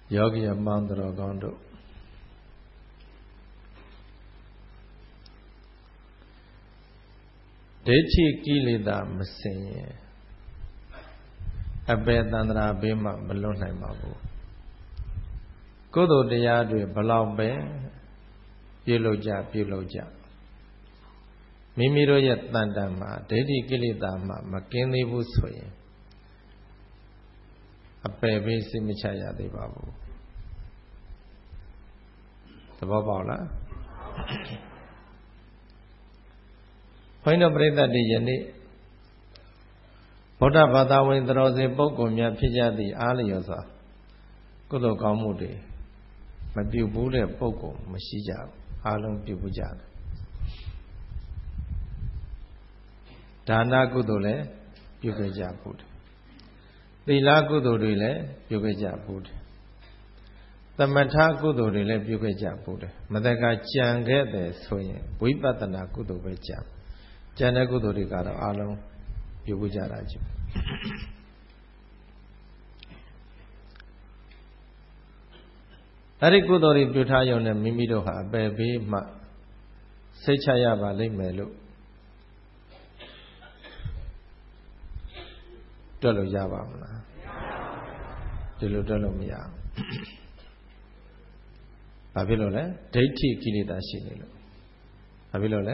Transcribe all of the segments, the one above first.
ယောဂီအပေါင်းတော်ကောင်းတို့ဒိဋ္ဌိကိလေသာမစင်ရင်အပေတန္တရာဘေးမှမလွတ်နိုင်ပါဘူးကုသိုလ်တရားတွေဘလောက်ပဲပြုလုပ်ကြမိမိတို့ရဲ့တန်တန်မှာဒိဋ္ဌိကိလေသာမှမကင်းသေးဘူးဆိုရင်အပေဘေးစိတ်မချရသေးပါဘူးသဘောပေါက်လားဘုန်းတော်ပရိသတ်တွေယနေ့ဗုဒ္ဓဘာသာဝင်တော်စင်ပုဂ္ဂိုလ်များဖြစ်ကြသည့်အားလျော်စွာကုသိုလ်ကောင်းမှုတွေမပြုဘူးတဲ့ပုဂ္ဂိုလ်မရှိကြဘူးအားလုံးပြုဘူးကြတယ်ဒါနကုသိုလ်လည်းပြုခဲ့ကြဘူးတယ်သီလကုသိုလ်တွေလည်းပြုခဲ့ကြဘူးတယ်သမထကုသိုလ်တွေလည်းပြုခဲ့ကြဘူးတယ်မတက်ကကြံခဲ့တယ်ဆိုရင်ဝိပဿနာကုသိုလ်ပဲကြံတဲ့ကုသိုလ်တွေကတော့အားလုံးပြုဘူးကြတာကြည့်အဲ့ဒီကုသိုလ်တွေပြုထားရုံနဲ့မိမိတို့ဟာအပယ်ဘေးမှစိတ်ချရပါလိမ့်မယ်လို့တွက်လို့ရပါမလားဒီလိုတွက်လို့မရဘူးဘာဖြစ်လို့လဲဒိဋ္ဌိကိလေသာရှိနေလို့ဘာဖြစ်လို့လဲ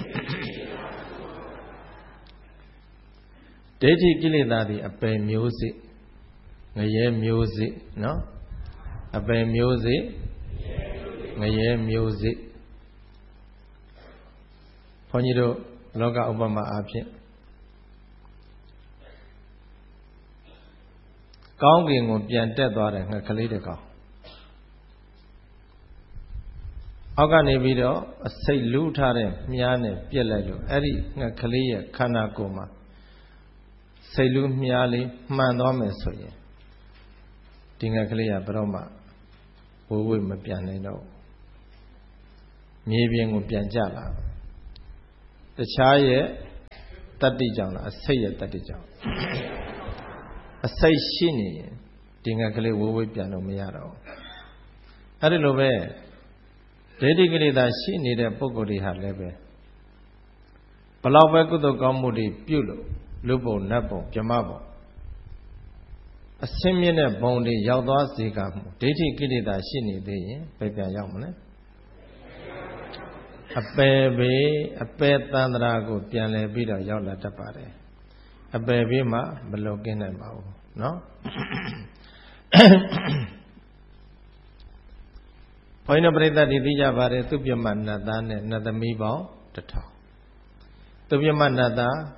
ဒိဋ္ဌိကိလေသာတွေအပယ်မျိုးစေ့ငရဲမျိုးစေ့နော်အပယ်မျိုးစေ့ငရဲမျိုးစေ့ဘုန်းကြီးတို့လောကဥပမာအားဖြင့်ကောင်းကင်ကိုပြန်တက်သွားတဲ့ငှက်ကလေးတစ်ကောင်အောက်ကနေပြီးတော့အစိတ်လူးထားတဲ့မြားနဲ့ပြက်လိုက်လို့အဲ့ဒီငှက်ကလေးရဲ့ခန္ဓာကိုယ်မှာစိတ်လူးမြားလေးမှန်သွားမယ်ဆိုရင်ဒီငှက်ကလေးကဘယ်တော့မှဝေးမပြန်နိုင်တော့မြေပြင်ကိုပြန်ကြလာတခြားရဲ့တတ္တိကြောင့်လားအစိတ်ရဲ့တတ္တိကြောင့်အစိတ်ရှိနေရင်ဒီငှက်ကလေးဝေးပြန်လို့မရတော့အဲ့ဒီလိုပဲဒိဋ္ဌိကိလေသာရှိနေတဲ့ပုဂ္ဂိုလ်တွေဟာလည်းပဲဘလောက်ပဲကုသိုလ်ကောင်းမှုတွေပြုလို့လူပုံနတ်ပုံပြမပုံအစင်းမြင့်တဲ့ဘုံတွေရောက်သွားစေကမှုဒိဋ္ဌိကိလေသာရှိနေသေးရင်ဘယ်ပြန်ရောက်မလဲအပယ်ဘေးအပယ်တန္တရာကိုပြန်လဲပြီးတော့ရောက်လာတတ်ပါတယ်အပယ်ဘေးမှာမလွတ်ကင်းနိုင်ပါဘူးเนาะဘုန်းတော်ပရိသတ်တွေသိကြပါတယ်သူပြမနတ်သားနဲ့နတ်သမီးပေါင်း1000သူပြမနတ်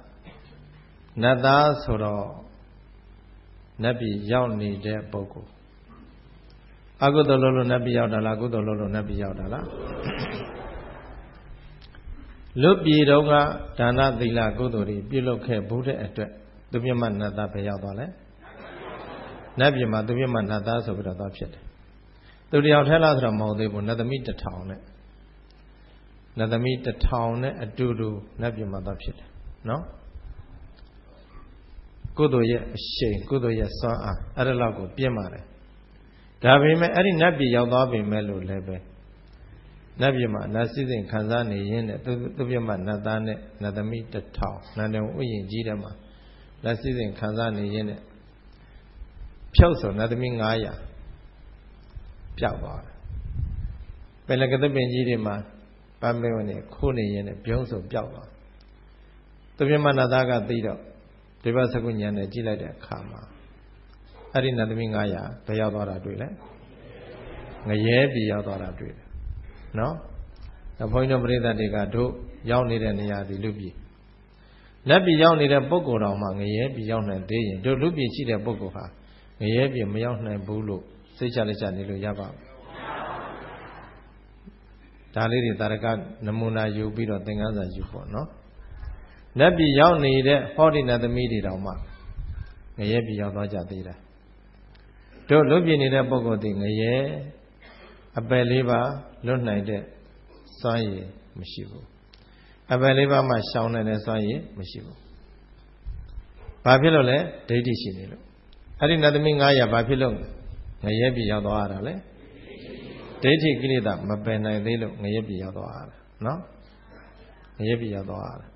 သားဆိုတော့နတ်ပြည်ရောက်နေတဲ့ပုဂ္ဂိုလ်အကုသိုလ်လို့နတ်ပြည်ရောက်တာလားကုသိုလ်လို့နတ်ပြည်ရောက်တာလားလွတ်ပြည်တုန်းကဒါနသီလကုသိုလ်တွေပြုလုပ်ခဲ့ဘူးတဲ့အတွက်သူပြမနတ်သားပဲရောက်သွားလဲနတ်ပြည်မှာသူပြမနတ်သားဆိုပြီးတော့သွားဖြစ်တယ်သူတယောက်ထဲလားဆိုတော့မဟုတ်သေးဘူးနတ်သမီး1000နဲ့နတ်သမီး1000နဲ့အတူတူနတ်ပြည်မှာသွားဖြစ်တယ်နော်ကုသိုလ်ရဲ့အရှိန်ကုသိုလ်ရဲ့စွမ်းအားအဲ့ဒါလောက်ကိုပြင်းပါတယ်ဒါပေမဲ့အဲ့ဒီနတ်ပြည်ရောက်သွားပြီမဲ့လို့လည်းပဲနတ်ပြည်မှာနတ်စည်းစိမ်ခံစားနေရင်းနဲ့သူပြမနတ်သားနဲ့နတ်သမီး1000နန္ဒဝဥယျာဉ်ကြီးတယ်မှာနတ်စည်းစိမ်ခံစားနေရင်းနဲ့ဖြုတ်ဆိုနတ်သမီး900ပျောက်သွားတယ်ပင်လကသပင်ကြီးတွေမှာပန်းမင်းဝင်နေခိုးနေရင်းနဲ့ပြုံးဆိုပျောက်သွားသူပြမနတ်သားကသိတော့ဒီဘသကုဉာဏ်နဲ့ကြည့်လိုက်တဲ့အခါမှာအဲ့ဒီနတ်သမီး900ဘယ်ရောက်သွားတာတွေ့လဲငရဲပြည်ရောက်သွားတာတွေ့တယ်နော်ဘုန်းကြီးတို့ပရိသတ်တွေကတို့ရောက်နေတဲ့နေရာဒီလူပြည်လက်ပြည်ရောက်နေတဲ့ပုဂ္ဂိုလ်တော်မှာငရဲပြည်ရောက်နိုင်သေးရင်တို့လူပြည်ရှိတဲ့ပုဂ္ဂိုလ်ဟာငရဲပြည်မရောက်နိုင်ဘူးလို့စိတ်ချလက်ချနေလို့ရပါ့မလားဒါလေးတွေတာရကနမူနာယူပြီးတော့သင်္ကန်းစာယူဖို့နော်လက်ပြည်ရောက်နေတဲ့ဟောဒီနတ်သမီးတွေတောင်မှငရဲပြည်ရောက်သွားကြသေးတယ်တို့လွတ်ပြည်နေတဲ့ပုဂ္ဂိုလ်တွေငရဲအပယ်လေးပါလွတ်နိုင်တဲ့စွမ်းရည်မရှိဘူးအပယ်လေးပါမှရှောင်နိုင်တဲ့စွမ်းရည်မရှိဘူးဘာဖြစ်လို့လဲဒိဋ္ဌိရှိနေလို့အဲ့ဒီနတ်သမီး900ဘာဖြစ်လို့ငရဲပြည်ရောက်သွားတာလေဒိဋ္ဌိကိလေသာမပယ်နိုင်သေးလို့ငရဲပြည်ရောက်သွားတာနော်ငရဲပြည်ရောက်သွားတာ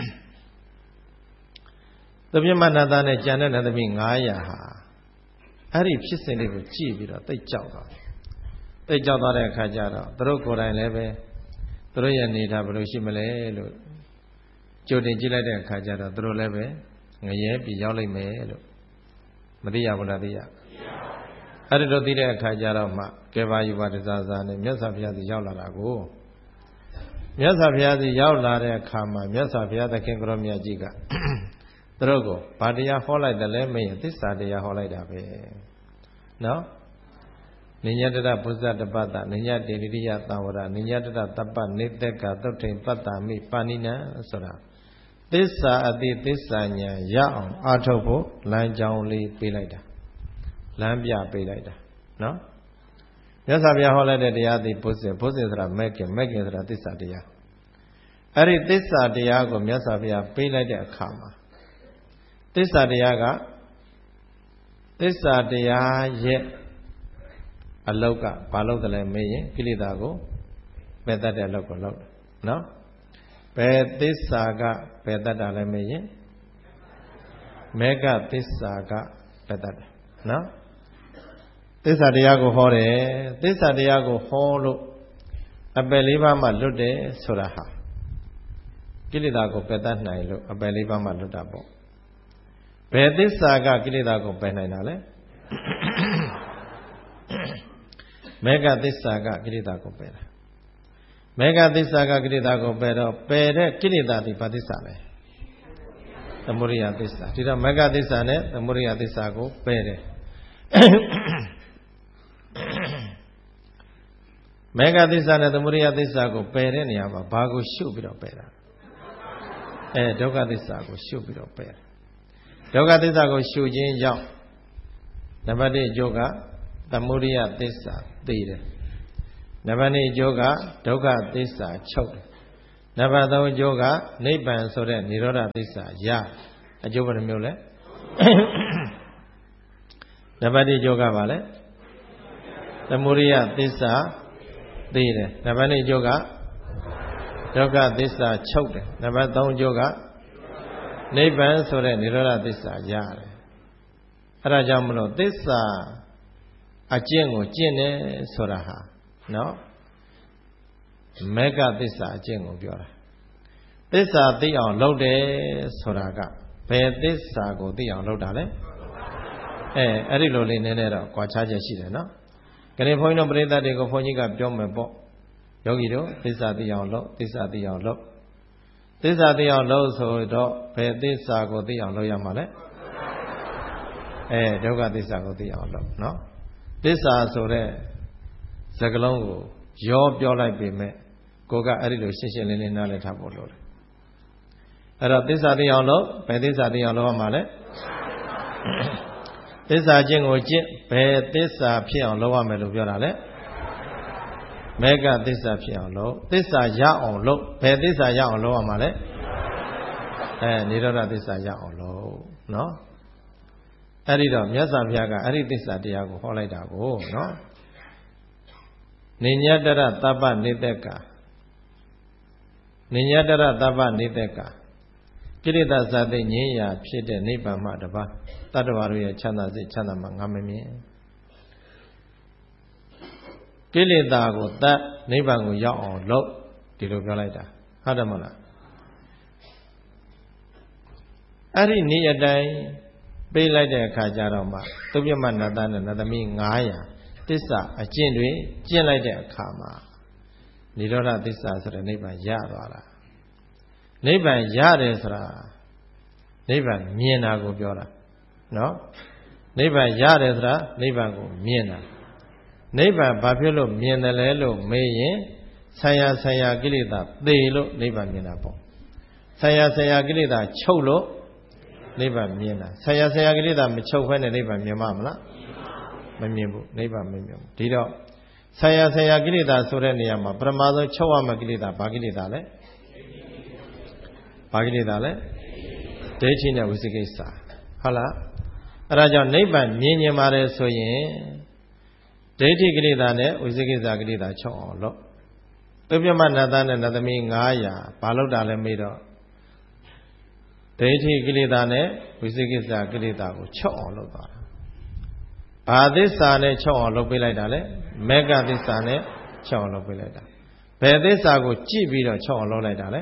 သဗ္ဗမနတနဲ့ကျန်တဲ့နတ်သမီး900ဟာအဲ့ဒီဖြစ်စဉ်လေးကိုကြည့်ပြီးတော့သိကြောက်သွားတယ်သိကြောက်သွားတဲ့အခါကျတော့သူတို့ကိုယ်တိုင်လည်းပဲသူတို့ရဲ့နေတာဘယ်လိုရှိမလဲလို့ကြိုတင်ကြည့်လိုက်တဲ့အခါကျတော့သူတို့လည်းပဲငရဲပြည်ရောက်လိမ့်မယ်လို့မသိရဘူးလားသိရအဲ့ဒီလိုသိတဲ့အခါကျတော့မှကေဘာယူပါတစားစားနဲ့မြတ်စွာဘုရားစီရောက်လာတာကိုမြတ်စွာဘုရားစီရောက်လာတဲ့အခါမှာမြတ်စွာဘုရားသခင်ကိုရောမြတ်ကြီးကသူတို့ကိုဗာတရားဟောလိုက်တယ်လဲမင်းသစ္စာတရားဟောလိုက်တာပဲနော်နိညတတပုဇ္ဇတပတ္တနိညတေရိယသံဝရနိညတတတပ္ပနေတက်ကသုတ်ထိန်ပတ္တာမိပါဏိနံဆိုတာသစ္စာအတိသစ္စာဉာဏ်ရအောင်အားထုတ်ဖို့လမ်းကြောင်းလေးပေးလိုက်တာလမ်းပြပေးလိုက်တာနော်မြတ်စွာဘုရားဟောလိုက်တဲ့တရားသည်ဘုဇင်ဆိုတာမဲ့ခင်ဆိုတာသစ္စာတရားအဲ့ဒီသစ္စာတရားကိုမြတ်စွာဘုရားပေးလိုက်တဲ့အခါမှာသစ္စာတရားကသစ္စာတရားရဲ့အလောက်ကဘာလို့တလဲမေးရင်ကိလေသာကိုပယ်တတ်တဲ့အလောက်ကိုလုပ်တယ်နော်ဘယ်သစ္စာကပယ်တတ်တာလဲမေးရင်မေဃသစ္စာကပယ်တတ်တယ်နော်သစ္စာတရားကိုဟောတယ်သစ္စာတရားကိုဟောလို့အပယ်လေးပါးမှလွတ်တယ်ဆိုတာဟာကိလေသာကိုပယ်တတ်နိုင်လို့အပယ်လေးပါးမှလွတ်တာပေါ့ဘယ်သစ္စာကကိလေသာကိုပယ်နိုင်တာလဲမေဃသစ္စာကကိလေသာကိုပယ်တာမေဃသစ္စာကကိလေသာကိုပယ်တော့ပယ်တဲ့ကိလေသာဒီဘာသစ္စာလဲသမုဒိယသစ္စာဒီတော့မေဃသစ္စာနဲ့သမုဒိယသစ္စာကိုပယ်တယ်မေဃသစ္စာနဲ့သမုဒိယသစ္စာကိုပယ်တဲ့နေရာမှာဘာကိုရှုပ်ပြီးတော့ပယ်တာဒုက္ခသစ္စာကိုရှုပ်ပြီးတော့ပယ်တယ်ဒုက္ခသစ္စာကိုရှုခြင်းကြောင့်နံပါတ်1အကျိုးကသမုဒိယသစ္စာသိတယ်နံပါတ်2အကျိုးကဒုက္ခသစ္စာချုပ်တယ်နံပါတ်3အကျိုးကနိဗ္ဗာန်ဆိုတဲ့និရောဓသစ္စာရအကျိုးဘယ်နှမျိုးလဲနံပါတ်1အကျိုးကဘာလဲသမုဒိယသစ္စာသိတယ်နံပါတ်2အကျိုးကဒုက္ခသစ္စာချုပ်တယ်နံပါတ်3အကျိုးကနိဗ္ဗာန်ဆိုတဲ့និရောဓသစ္စာရတယ်အဲဒါကြောင့်မလို့သစ္စာအကျင့်ကိုကျင့်တယ်ဆိုတာဟာနော်မေဃသစ္စာအကျင့်ကိုပြောတာသစ္စာသိအောင်လုပ်တယ်ဆိုတာကဘယ်သစ္စာကိုသိအောင်လုပ်တာလဲအဲ့ဒီလိုလေးနည်းနည်းတော့ကြွားခြားချက်ရှိတယ်နော်ခဏဘုန်းကြီးတို့ပရိသတ်တွေကိုဘုန်းကြီးကပြောမယ်ပေါ့ယောဂီတို့သစ္စာသိအောင်လုပ်သစ္စာသိအောင်လုပ်သစ္စာသိအောင်လုပ်ဆိုတော့ဘယ်သစ္စာကိုသိအောင်လုပ်ရမှာလဲဒုက္ခသစ္စာကိုသိအောင်လုပ်နော်သစ္စာဆိုတဲ့စကားလုံးကိုရောပြောလိုက်ပေမဲ့ကိုကအဲ့ဒီလိုရှင်းရှင်းလင်းလင်းနားလည်ထားဖို့လိုတယ်အဲ့တော့သစ္စာသိအောင်လုပ်ဘယ်သစ္စာသိအောင်လုပ်ရမှာလဲသစ္စာချင်းကိုကျင့်ဘယ်သစ္စာဖြစ်အောင်လုပ်ရမယ်လို့ပြောတာလဲမေဃသစ္စာဖြစ်အောင်လုပ်သစ္စာရအောင်လုပ်ဘယ်သစ္စာရအောင်လုပ်ရမှာလဲនិရောဓသစ္စာရအောင်လုပ်နော်အဲ့ဒီတော့မြတ်စွာဘုရားကအဲ့ဒီသစ္စာတရားကိုဟောလိုက်တာကိုနော်နိညတရတပ္ပနေတက်ကနိညတရတပ္ပနေတက်ကကိလေသာဇာတိငြိမ်းရာဖြစ်တဲ့နိဗ္ဗာန်မှတပါးတတ္တဝါတို့ရဲ့ချမ်းသာစိတ်ချမ်းသာမှငါမမြင်ကိလေသာကိုတတ်နိဗ္ဗာန်ကိုရောက်အောင်လုပ်ဒီလိုပြောလိုက်တာဟုတ်တယ်မဟုတ်လားအဲ့ဒီနေ့အတိုင်းပေးလိုက်တဲ့အခါကျတော့မှသုပြမနတ္တနဲ့နတ်သမီး900သစ္စာအကျင့်တွေကျင့်လိုက်တဲ့အခါမှာនិရောဓသစ္စာဆိုတဲ့နိဗ္ဗာန်ရသွားတာနိဗ္ဗာန်ရတယ်ဆိုတာနိဗ္ဗာန်မြင်တာကိုပြောတာနော်နိဗ္ဗာန်ရတယ်ဆိုတာနိဗ္ဗာန်ကိုမြင်တာနိဗ္ဗာန်ဘာဖြစ်လို့မြင်တယ်လဲလို့မေးရင်ဆံရကိလေသာသေလို့နိဗ္ဗာန်မြင်တာပေါ့ဆံရကိလေသာချုပ်လို့နိဗ္ဗာန်မြင်တာဆံရကိလေသာမချုပ်ဘဲနဲ့နိဗ္ဗာန်မြင်မှာမလားမမြင်ဘူးနိဗ္ဗာန်မမြင်ဘူးဒီတော့ဆံရကိလေသာဆိုတဲ့နေရာမှာပရမဆုံးချုပ်ရမယ့်ကိလေသာဘာကိလေသာလဲဘာကိလေသာလဲဒိဋ္ဌိနဲ့ဝိသိကိစ္စဟုတ်လားအဲ့ဒါကြောင့်နိဗ္ဗာန်မြင်ပါတယ်ဆိုရင်ဒိဋ္ဌိကိလေသာနဲ့ဝိသိကိစ္စကိလေသာချုပ်အောင်လုပ်သုပြမနတ်သားနဲ့နတ်သမီး900ဘာလို့တာလဲမေးတော့ဒိဋ္ဌိကိလေသာနဲ့ဝိသိကိစ္စကိလေသာကိုချုပ်အောင်လုပ်သွားတာဘာသစ္စာနဲ့ချုပ်အောင်လုပ်ပေးလိုက်တာလဲမေဃသစ္စာနဲ့ချုပ်အောင်လုပ်ပေးလိုက်တာဘယ်သစ္စာကိုကြည့်ပြီးတော့ချုပ်အောင်လုပ်လိုက်တာလဲ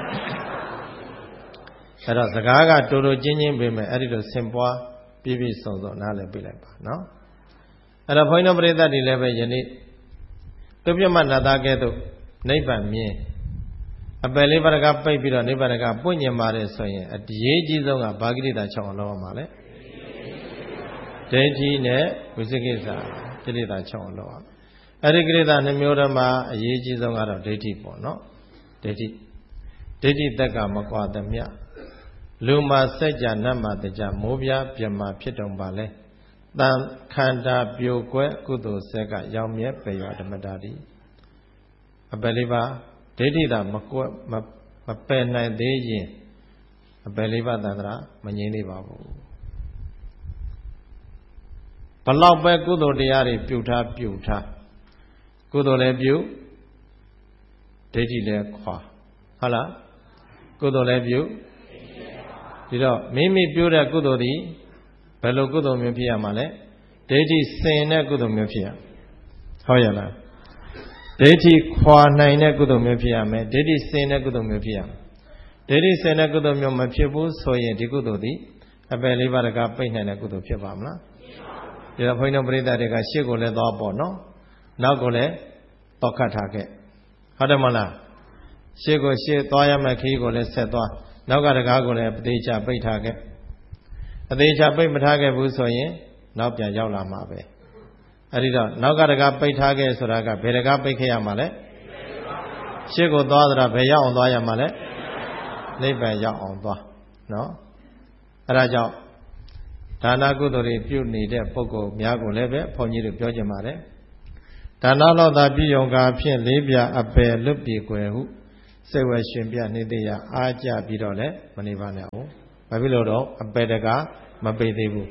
အဲ့တော့စကားကတူတူချင်းချင်းပြင်မယ်အဲ့ဒီလိုစင်ပွားပြည့်ပြည့်စုံစုံနားလည်ပြလိုက်ပါနော်အဲ့တော့ဘုန်းကြီးတို့ပရိသတ်တွေလည်းပဲယနေ့သုပြမနတ်သားကဲ့သို့နိဗ္ဗာန်မြင်အပယ်လေးပါးကပိတ်ပြီးတော့နိဗ္ဗာန်ကပွင့်ညင်ပါတယ်ဆိုရင်အရေးကြီးဆုံးကဘာကိလေသာချုပ်အောင်လုပ်ရမှာလဲဒိဋ္ဌိနဲ့ဝိသိကိစ္စကိလေသာချုပ်အောင်လုပ်ရအဲ့ဒီကိလေသာနှမျိုးတည်းမှာအရေးကြီးဆုံးကတော့ဒိဋ္ဌိပေါ့နော်ဒိဋ္ဌိတက်ကမကွာသမျှလူမှာစัจ जा နတ်မှာတကြမိုးပြပြမဖြစ်တုံပါလဲတန်ခန္ဓာပြိုကွဲကုသိုလ်ဆက်ကရောင်မြဲပေရဓမ္မတာတိအပယ်လေးပါဒိဋ္ဌိသာမပယ်နိုင်သေးရင်အပယ်လေးပါသန္တရာမငြိမ်းသေးပါဘူးဘလောက်ပဲကုသိုလ်တရားတွေပြုထားကုသိုလ်လည်းပြုဒိဋ္ဌိလည်းခွာဟုတ်လားကုသိုလ်လည်းပြုဒီတော့မိမိပြုတဲ့ကုသိုလ်သည်ဘယ်လိုကုသိုလ်မျိုးဖြစ်ရမှာလဲဒိဋ္ဌိစင်တဲ့ကုသိုလ်မျိုးဖြစ်ရဟုတ်ရလားဒိဋ္ဌိခွာနိုင်တဲ့ကုသိုလ်မျိုးဖြစ်ရမယ်ဒိဋ္ဌိစင်တဲ့ကုသိုလ်မျိုးဖြစ်ရမယ်ဒိဋ္ဌိစင်တဲ့ကုသိုလ်မျိုးမဖြစ်ဘူးဆိုရင်ဒီကုသိုလ်သည်အပယ်လေးပါးကပိတ်နိုင်တဲ့ကုသိုလ်ဖြစ်ပါမလားဒီတော့ဘုန်းကြီးတို့ပရိသတ်တွေကရှေ့ကိုလည်းသွားပေါ့နော်နောက်ကိုလည်းတောက်ခတ်ထားခဲ့ဟုတ်တယ်မလားရှေ့သွားရမယ့်ခရီးကိုလည်းဆက်သွားနောက်ကတကားကိုလည်းအသေးချပိတ်ထားခဲ့အသေးချပိတ်မထားခဲ့ဘူးဆိုရင်နောက်ပြန်ရောက်လာမှာပဲအဲ့ဒီတော့နောက်ကတကားပိတ်ထားခဲ့ဆိုတာကဘယ်တကားပိတ်ခဲ့ရမှာလဲရှေ့ကိုသွားတာဘယ်ရောက်အောင်သွားရမှာလဲနိဗ္ဗာန်ရောက်အောင်သွားနော်အဲ့ဒါကြောင့်ဒါနကုသိုလ်တွေပြုနေတဲ့ပုဂ္ဂိုလ်များကိုလည်းပဲဘုန်းကြီးတို့ပြောကြပါတယ်ဒါနလောက်သာပြုယုံကာဖြင့်လေးပြအပယ်လွတ်ပြေကွယ်ဟုစိတ်ဝဲရှင်ပြနေသေးရအားကြပြီးတော့လည်းမနေပါနဲ့အောင်ဘာဖြစ်လို့တော့အပယ်တကားမပိတ်သေးဘူး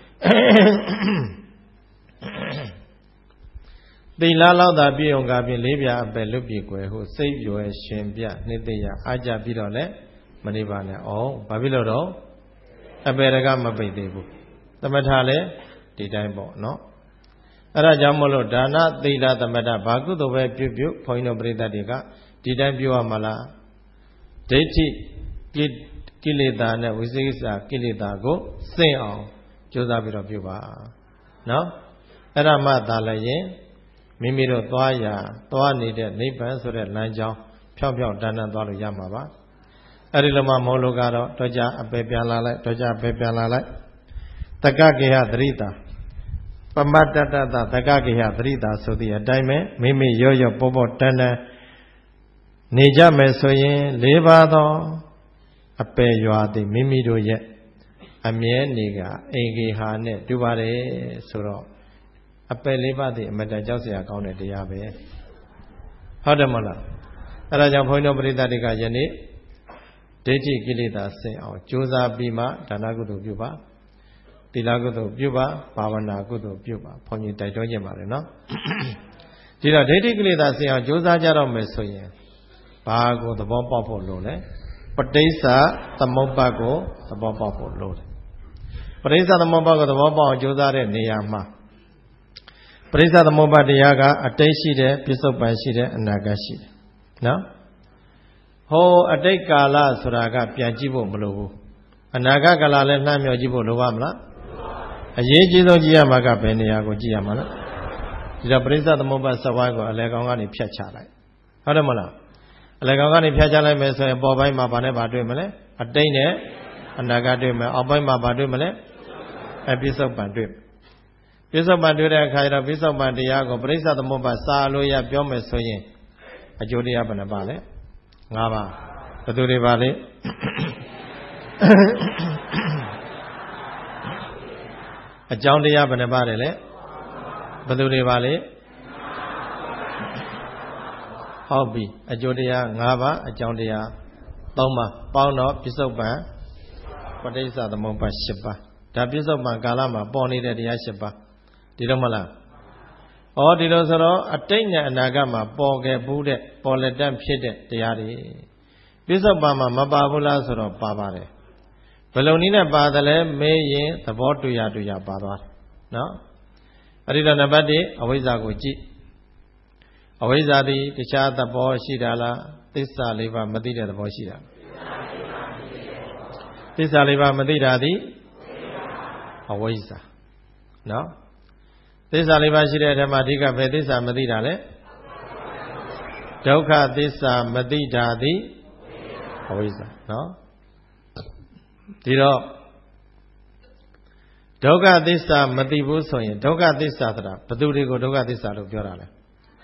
သီလလောက်သာပြုယုံကာဖြင့်လေးပြအပယ်လွတ်ပြေကွယ်ဟုစိတ်ဝဲရှင်ပြနေသေးရအားကြပြီးတော့လည်းမနေပါနဲ့အောင်ဘာဖြစ်လို့တော့အပယ်တကားမပိတ်သေးဘူးသမထလည်းဒီတိုင်းပေါ့နော်အဲ့ဒါကြောင့်မလို့ဒါနသီလသမထဘာကုသိုလ်ပဲပြုဘုန်းကြီးတို့ပရိသတ်တွေကဒီတိုင်းပြုရမလားဒိဋ္ဌိကိလေသာနဲ့ဝိသိကိစ္စကိလေသာကိုစင့်အောင်ကြိုးစားပြီးတော့ပြုပါနော်အဲ့ဒါမှသာလည်းရင်မိမိတို့သွားနေတဲ့နိဗ္ဗာန်ဆိုတဲ့လမ်းကြောင်းဖြောင်းတန်းသွားလို့ရမှာပါအဲ့ဒီလိုမှမဟုတ်လို့ကတော့တော့ကြအပေပြန်လာလိုက်တော့ကြအပေပြန်လာလိုက်တက္ကကေဟသရိတာပမတ္တတတတက္ကကေဟသရိတာဆိုသည့်အတိုင်းပဲမိမိရောပေါ်တန်းနေကြမယ်ဆိုရင်၄ပါးသောအပေရွာသည်မိမိတို့ရဲ့အမြဲနေကအိမ်ကေဟာနဲ့တူပါတယ်ဆိုတော့အပေ၄ပါးသည်အမတန်ကြောက်စရာကောင်းတဲ့တရားပဲဟုတ်တယ်မလားအဲဒါကြောင့်ဘုန်းကြီးတို့ပရိသတ်တွေကယနေ့ဒိဋ္ဌိကိလေသာဆင်အောင်ကြိုးစားပြီးမှဒါနကုသိုလ်ပြုပါသီလကုသိုလ်ပြုပါဘာဝနာကုသိုလ်ပြုပါဘုန်းကြီးတိုက်တွန်းခြင်းပါတယ်နော်ဒီတော့ဒိဋ္ဌိကိလေသာဆင်အောင်ကြိုးစားကြတော့မယ်ဆိုရင်ဘာကိုသဘောပေါက်ဖို့လိုလဲပဋိစ္စသမုပ္ပါဒ်ကိုသဘောပေါက်ဖို့လိုတယ်ပဋိစ္စသမုပ္ပါဒ်ကိုသဘောပေါက်အောင်ကြိုးစားတဲ့နေရာမှာပဋိစ္စသမုပ္ပါဒ်တရားကအတိတ်ရှိတယ်ပြစ္ဆုတ်ပံရှိတယ်အနာဂတ်ရှိတယ်နော်ဟောအတိတ်ကာလဆိုတာကပြန်ကြည့်ဖို့မလိုဘူးအနာဂတ်ကာလလည်းနှမ်းမြော်ကြည့်ဖို့လိုပါမလားအရေးကြီးဆုံးကြည့်ရမှာကဘယ်နေရာကိုကြည့်ရမှာလဲဒီတော့ပရိစ္ဆသမုပ္ပါဒ်စဝိုင်းကိုအလယ်ကောင်ကနေဖြတ်ချလိုက်ဟုတ်တယ်မလားအလယ်ကောင်ကနေဖြတ်ချလိုက်မယ်ဆိုရင်ပေါ်ပိုင်းမှာဘာနဲ့ဘာတွေ့မလဲအတိတ်နဲ့အနာဂတ်တွေ့မယ်အောက်ပိုင်းမှာဘာတွေ့မလဲပြစ္ဆုတ်ပံတွေ့ပြစ္ဆုတ်ပံတွေ့တဲ့အခါကျတော့ပြစ္ဆုတ်ပံတရားကိုပရိစ္ဆသမုပ္ပါဒ်စာလို့ရပြောမယ်ဆိုရင်အကျိုးတရားဘယ်နှပါလဲ၅ပါးဘယ်သူတွေပါလဲအကြောင်းတရားဘယ်နှပါးတယ်လဲဘယ်သူတွေပါလဲဟုတ်ပြီအကျိုးတရား၅ပါးအကြောင်းတရား၃ပါးပေါင်းတော့ပြစ္ဆုတ်ပံပဋိစ္စသမုပ္ပါဒ်၈ပါးဒါပြစ္ဆုတ်ပံကာလမှာပေါ်နေတဲ့တရား၈ပါးဒီတော့မလားဩဒီလိုဆိုတော့အတိတ်နဲ့အနာဂတ်မှာပေါ်ခဲ့ဘူးတဲ့ပေါ်လက်တတ်ဖြစ်တဲ့တရားတွေပြစ္ဆုတ်ပါမှာမပါဘူးလားဆိုတော့ပါပါတယ်ဘယ်လိုနည်းနဲ့ပါတယ်လဲမေးရင်သဘောတူရပါသွားတယ်နော်အဲ့ဒီတော့နံပါတ်1အဝိဇ္ဇာကိုကြည့်အဝိဇ္ဇာသည်တခြားသဘောရှိတာလားသစ္စာလေးပါးမသိတဲ့သဘောရှိတာသစ္စာလေးပါးမသိတာသည်အဝိဇ္ဇာနော်သစ္စာလေးပါးရှိတဲ့အထက်မှာအဓိကဘယ်သစ္စာမသိတာလဲဒုက္ခသစ္စာမသိတာသည်အဝိဇ္ဇာနော်ဒီတော့ဒုက္ခသစ္စာမသိဘူးဆိုရင်ဒုက္ခသစ္စာဆိုတာဘယ်သူတွေကိုဒုက္ခသစ္စာလို့ပြောတာလဲ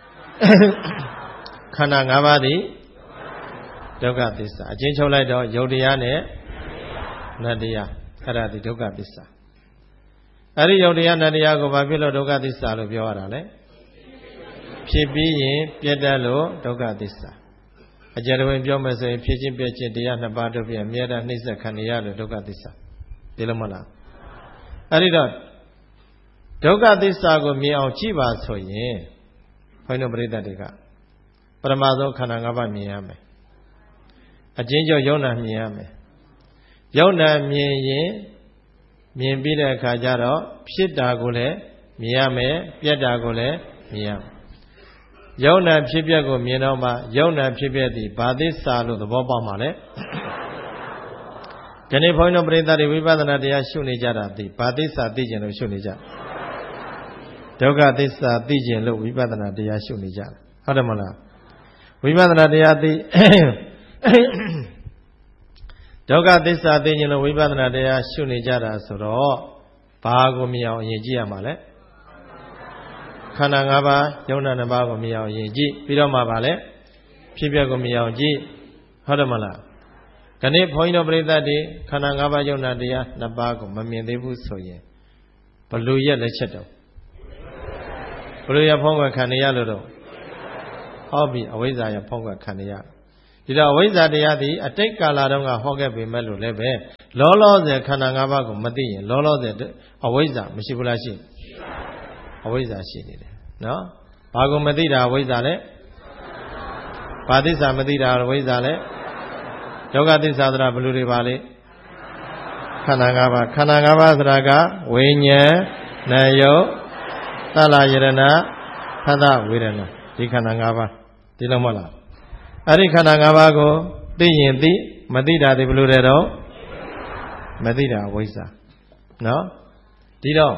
ခန္ဓာ၅ပါးသည်ဒုက္ခသစ္စာအချင်းချုပ်လိုက်တော့ယုတ်တရားနဲ့နတ္တရားအဲ့ဒါဒီဒုက္ခသစ္စာအဲ့ဒီယုတ်တရားနတ္တရားကိုဘာဖြစ်လို့ဒုက္ခသစ္စာလို့ပြောရတာလဲဖြစ်ပြီးရင်ပြတ်တတ်လို့ဒုက္ခသစ္စာအကြတဝင်ပြောမယ်ဆိုရင်ဖြစ်ချင်းပြတ်ချင်းတရားနှစ်ပါးတို့ပြန်အမြဲတမ်းနှိမ့်ဆက်ခံရလို့ဒုက္ခသစ္စာဒီလိုမဟုတ်လားအဲ့ဒီတော့ဒုက္ခသစ္စာကိုမြင်အောင်ကြည့်ပါဆိုရင်ဘုန်းတော်ပရိသတ်တွေကပရမသောခန္ဓာ၅ပါးမြင်ရမယ်အချင်းချုပ်ယုံနာမြင်ရမယ်ယုံနာမြင်ရင်မြင်ပြီးတဲ့အခါကျတော့ဖြစ်တာကိုလည်းမြင်ရမယ်ပြက်တာကိုလည်းမြင်ရမယ်ယုံနာဖြစ်ပြက်ကိုမြင်တော့မှယုံနာဖြစ်ပြက်သည်ဘာသစ္စာလို့သဘောပေါက်မှာလဲဒီနေ့ဘုန်းတော်ပရိသတ်တွေဝိပဿနာတရားရှုနေကြတာဒီဘာသစ္စာသိကျင်လို့ရှုနေကြဒုက္ခသစ္စာသိကျင်လို့ဝိပဿနာတရားရှုနေကြတယ်ဟုတ်တယ်မလားဝိပဿနာတရားသိဒုက္ခသစ္စာသိကျင်လို့ဝိပဿနာတရားရှုနေကြတာဆိုတော့ဘာကိုမြင်အောင်အရင်ကြည့်ရမှာလဲခန္ဓာ၅ပါးယုံနာ၅ပါးကိုမြင်အောင်အရင်ကြည့်ပြီးတော့မှပါလဲဖြစ်ပျက်ကိုမြင်အောင်ကြည့်ဟုတ်တယ်မလားခဏဘုန်းကြီးတို့ပြိဿတ်တွေခန္ဓာ၅ပါးယုံနာတရား၂ပါးကိုမမြင်သေးဘူးဆိုရင်ဘလူရဲ့လက်ချက်တော့ဘလူရဲ့ဖုံးကွယ်ခံရလို့တော့ဟောပြီအဝိဇ္ဇာရဲ့ဖုံးကွယ်ခံရဒီတော့အဝိဇ္ဇာတရားသည်အတိတ်ကာလတုန်းကဟောခဲ့ပေမဲ့လို့လည်းပဲလောလောဆယ်ခန္ဓာ၅ပါးကိုမသိရင်လောလောဆယ်အဝိဇ္ဇာမရှိဘူးလားရှိအဝိဇ္ဇာရှိနေတယ်နော်ဘာကိုမသိတာအဝိဇ္ဇာလဲဘာသစ္စာမသိတာအဝိဇ္ဇာလဲဒုက္ခသစ္စာဆိုတာဘယ်လိုတွေပါလဲခန္ဓာ၅ပါးခန္ဓာ၅ပါးဆိုတာကဝိညာဉ်နာယုတ်သလယရဏဖသဝေဒနာဒီခန္ဓာ၅ပါးဒီလိုမဟုတ်လားအဲ့ဒီခန္ဓာ၅ပါးကိုသိရင်သိမသိတာဒီဘယ်လိုလဲတော့မသိတာဝိဇ္ဇာနော်ဒီတော့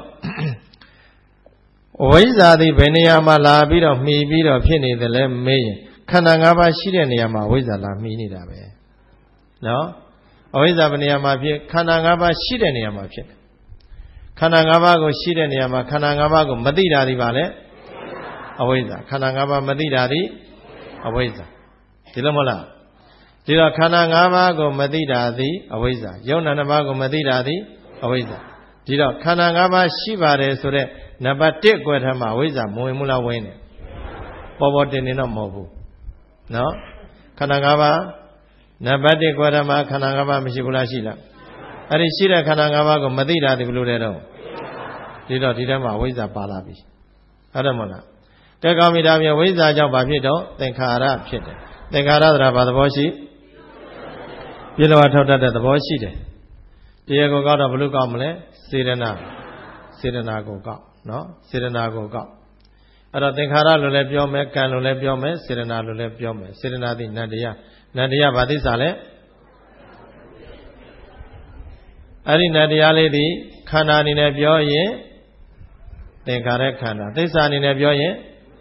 ဝိဇ္ဇာသည်ဘယ်နေရာမှာလာပြီးတော့မှီပြီးတော့ဖြစ်နေတယ်လဲမေးရင်ခန္ဓာ၅ပါးရှိတဲ့နေရာမှာဝိဇ္ဇာလာမှီနေတာပဲနော်အဝိဇ္ဇာဘယ်နေရာမှာဖြစ်ခန္ဓာ၅ပါးရှိတဲ့နေရာမှာဖြစ်တယ်ခန္ဓာ၅ပါးကိုရှိတဲ့နေရာမှာခန္ဓာ၅ပါးကိုမသိတာဒီပါလေအဝိဇ္ဇာခန္ဓာ၅ပါးမသိတာဒီအဝိဇ္ဇာဒီလိုမဟုတ်လားဒီတော့ခန္ဓာ၅ပါးကိုမသိတာသည်အဝိဇ္ဇာယုံနာ၅ပါးကိုမသိတာသည်အဝိဇ္ဇာဒီတော့ခန္ဓာ၅ပါးရှိပါတယ်ဆိုတော့နံပါတ်1ကွယ်ထမှာအဝိဇ္ဇာမဝင်ဘူးလားဝင်တယ်ပေါ်ပေါ်တင်နေတော့မဟုတ်ဘူးနော်ခန္ဓာ၅ပါးနံပါတ်1ကွယ်ထမှာခန္ဓာ၅ပါးမရှိဘူးလားရှိလားအဲ့ဒီရှိတဲ့ခန္ဓာ၅ပါးကိုမသိတာဒီဘယ်လိုလဲတော့ဒီတော့ဒီထဲမှာအဝိဇ္ဇာပါလာပြီဟုတ်တယ်မဟုတ်လားတဲ့ကောင်းပြီဒါပြန်ဝိဇ္ဇာကြောင့်ဘာဖြစ်တော့သင်္ခါရဖြစ်တယ်သင်္ခါရဆိုတာဘာသဘောရှိပြလောထောက်တတ်တဲ့သဘောရှိတယ်တရားကိုကောက်တော့ဘယ်လိုကောက်မလဲစေတနာကိုကောက်နော်စေတနာကိုကောက်အဲ့တော့သင်္ခါရလို့လည်းပြောမယ်ကံလို့လည်းပြောမယ်စေတနာလို့လည်းပြောမယ်စေတနာသည်နတ္တရားဘာသစ္စာလဲအဲ့ဒီနတ္တရားလေးသည်ခန္ဓာအနေနဲ့ပြောရင်သင်္ခါရခန္ဓာသစ္စာအနေနဲ့ပြောရင်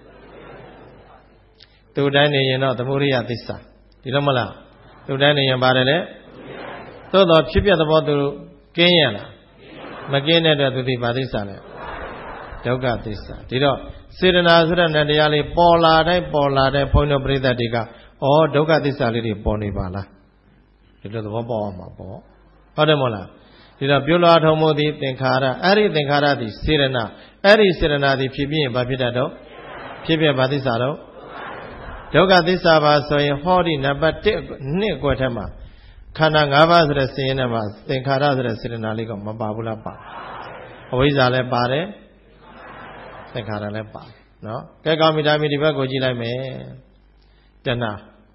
သူတိုင်းနေရင်တော့သမုဒိယသစ္စာဒီလိုမလားသူတိုင်းနေရင်ပါတယ်လေသို့တော်ဖြစ်ပြသဘောသူကင်းရလားမကင်းတဲ့အတွက်သူဒီဘာသစ္စာလဲဒုက္ခသစ္စာဒီတော့စေတနာဆိုတဲ့နတရားလေးပေါ်လာတိုင်းဘုန်းတော်ပရိသတ်တွေကဩဒုက္ခသစ္စာလေးတွေပေါ်နေပါလားဒီလိုသဘောပေါက်အောင်မှာပေါ့ဟုတ်တယ်မဟုတ်လားဒီတော့ပြုလောထုံမှုသည်သင်္ခါရအဲ့ဒီသင်္ခါရသည်စေတနာအဲ့ဒီစေတနာသည်ဖြစ်ပြီးရင်ဘာဖြစ်တတ်တော့ဖြစ်ပြဘာသစ္စာတော့ဒုက္ခသစ္စာပါဆိုရင်ဟောဒီနံပါတ်1ကွက်ထက်မှာခန္ဓာ၅ပါးဆိုတဲ့စဉ်ရင်းထဲမှာသင်္ခါရဆိုတဲ့စေတနာလေးကမပါဘူးလားပါအဝိဇ္ဇာလည်းပါတယ်သင်္ခါရလည်းပါနော်ကဲကောင်းပြီဒါမြည်ဒီဘက်ကိုကြည့်လိုက်မယ်တဏှာ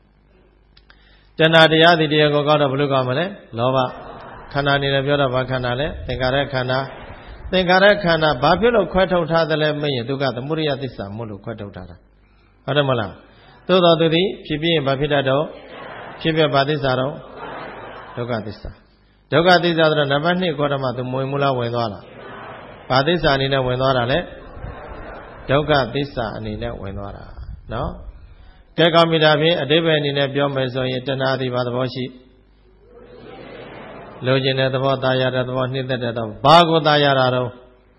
တရားဒီတရားကိုကောက်တော့ဘယ်လိုကောက်မလဲလောဘခန္ဓာအနေနဲ့ပြောတော့ဘာခန္ဓာလဲသင်္ခါရခန္ဓာဘာဖြစ်လို့ခွဲထုတ်ထားသလဲမရင်သူကသမုဒိယသစ္စာမို့လို့ခွဲထုတ်ထားတာဟုတ်တယ်မလားသို့တော်သူသည်ဖြစ်ပြီးရင်ဘာဖြစ်တတ်တော့ဖြစ်ပြဘာသစ္စာတော့ဒုက္ခသစ္စာဆိုတော့နံပါတ်2ကောဓမသူမဝင်မူလားဝင်သွားလားဘာသစ္စာအနေနဲ့ဝင်သွားတာလဲဒုက္ခသစ္စာအနေနဲ့ဝင်သွားတာနော်ကဲကောင်းပြီဒါဖြင့်အတိပ္ပယ်အနေနဲ့ပြောမယ်ဆိုရင်တဏှာသည်ဘာသဘောရှိလိုချင်တဲ့သဘောတာယာတဲ့သဘောနှိမ့်သက်တဲ့သဘောဘာကိုတာယာတာတော့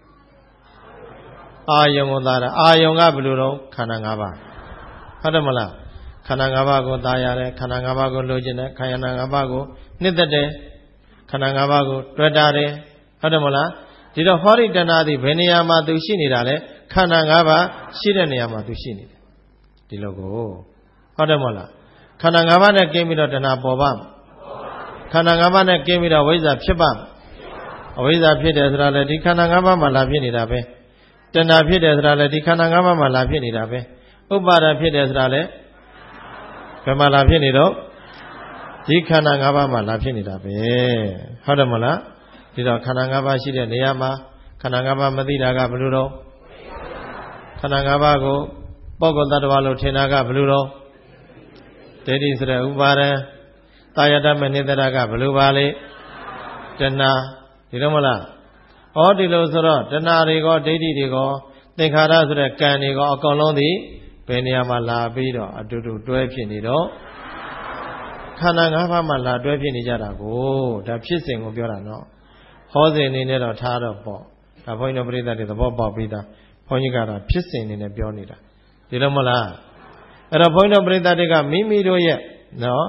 အာယုံကိုတာယာအာယုံကဘယ်လိုတော့ခန္ဓာ၅ပါးဟုတ်တယ်မလားခန္ဓာ၅ပါးကိုတာယာတယ်ခန္ဓာ၅ပါးကိုလိုချင်တယ်ခန္ဓာ၅ပါးကိုနှိမ့်သက်တယ်ခန္ဓာ၅ပါးကိုတွေ့တာတယ်ဟုတ်တယ်မလားဒီတော့ဟောရိတဏှာသည်ဘယ်နေရာမှာသူရှိနေတာလဲခန္ဓာ၅ပါးရှိတဲ့နေရာမှာသူရှိနေတယ်ဒီလိုကိုဟုတ်တယ်မလားခန္ဓာ၅ပါးနဲ့ကင်းပြီးတော့တဏှာပေါ်ပါခန္ဓာ၅ပါးနဲ့ကင်းပြီးတော့ဝိဇ္ဇာဖြစ်ပါအဝိဇ္ဇာဖြစ်တယ်ဆိုတာလေဒီခန္ဓာ၅ပါးမှာလာဖြစ်နေတာပဲတဏှာဖြစ်တယ်ဆိုတာလေဒီခန္ဓာ၅ပါးမှာလာဖြစ်နေတာပဲဥပါဒဖြစ်တယ်ဆိုတာလေဘယ်မှာလာဖြစ်နေတော့ဒီခန္ဓာ၅ပါးမှာလာဖြစ်နေတာပဲဟုတ်တယ်မလားဒီတော့ခန္ဓာ၅ပါးရှိတဲ့နေရာမှာခန္ဓာ၅ပါးမသိတာကဘယ်လိုတော့ခန္ဓာ၅ပါးကိုပုဂ္ဂိုလ်တ attva လို့ထင်တာကဘယ်လိုတော့ဒိဋ္ဌိဆိုတဲ့ဥပါဒံတာယတမနိတရကဘယ်လိုပါလဲတဏှာဒီလိုမလားဩဒီလိုဆိုတော့တဏှာတွေကောဒိဋ္ဌိတွေကောသင်္ခါရဆိုတဲ့ကံတွေကောအကုန်လုံးဒီဘယ်နေရာမှာလာပြီးတော့အတူတူတွဲဖြစ်နေတော့ခန္ဓာ၅ပါးမှာလာတွဲဖြစ်နေကြတာကိုဒါဖြစ်စဉ်ကိုပြောတာနော်ဟောစဉ်အနေနဲ့တော့ထားတော့ပေါ့ဒါဘုန်းကြီးတို့ပြိဿတွေသဘောပေါက်ပြီးသားဘုန်းကြီးကတော့ဖြစ်စဉ်အနေနဲ့ပြောနေတာဒီလိုမလားအဲ့တော့ဘုန်းကြီးတို့ပြိဿတွေကမိမိတို့ရဲ့နော်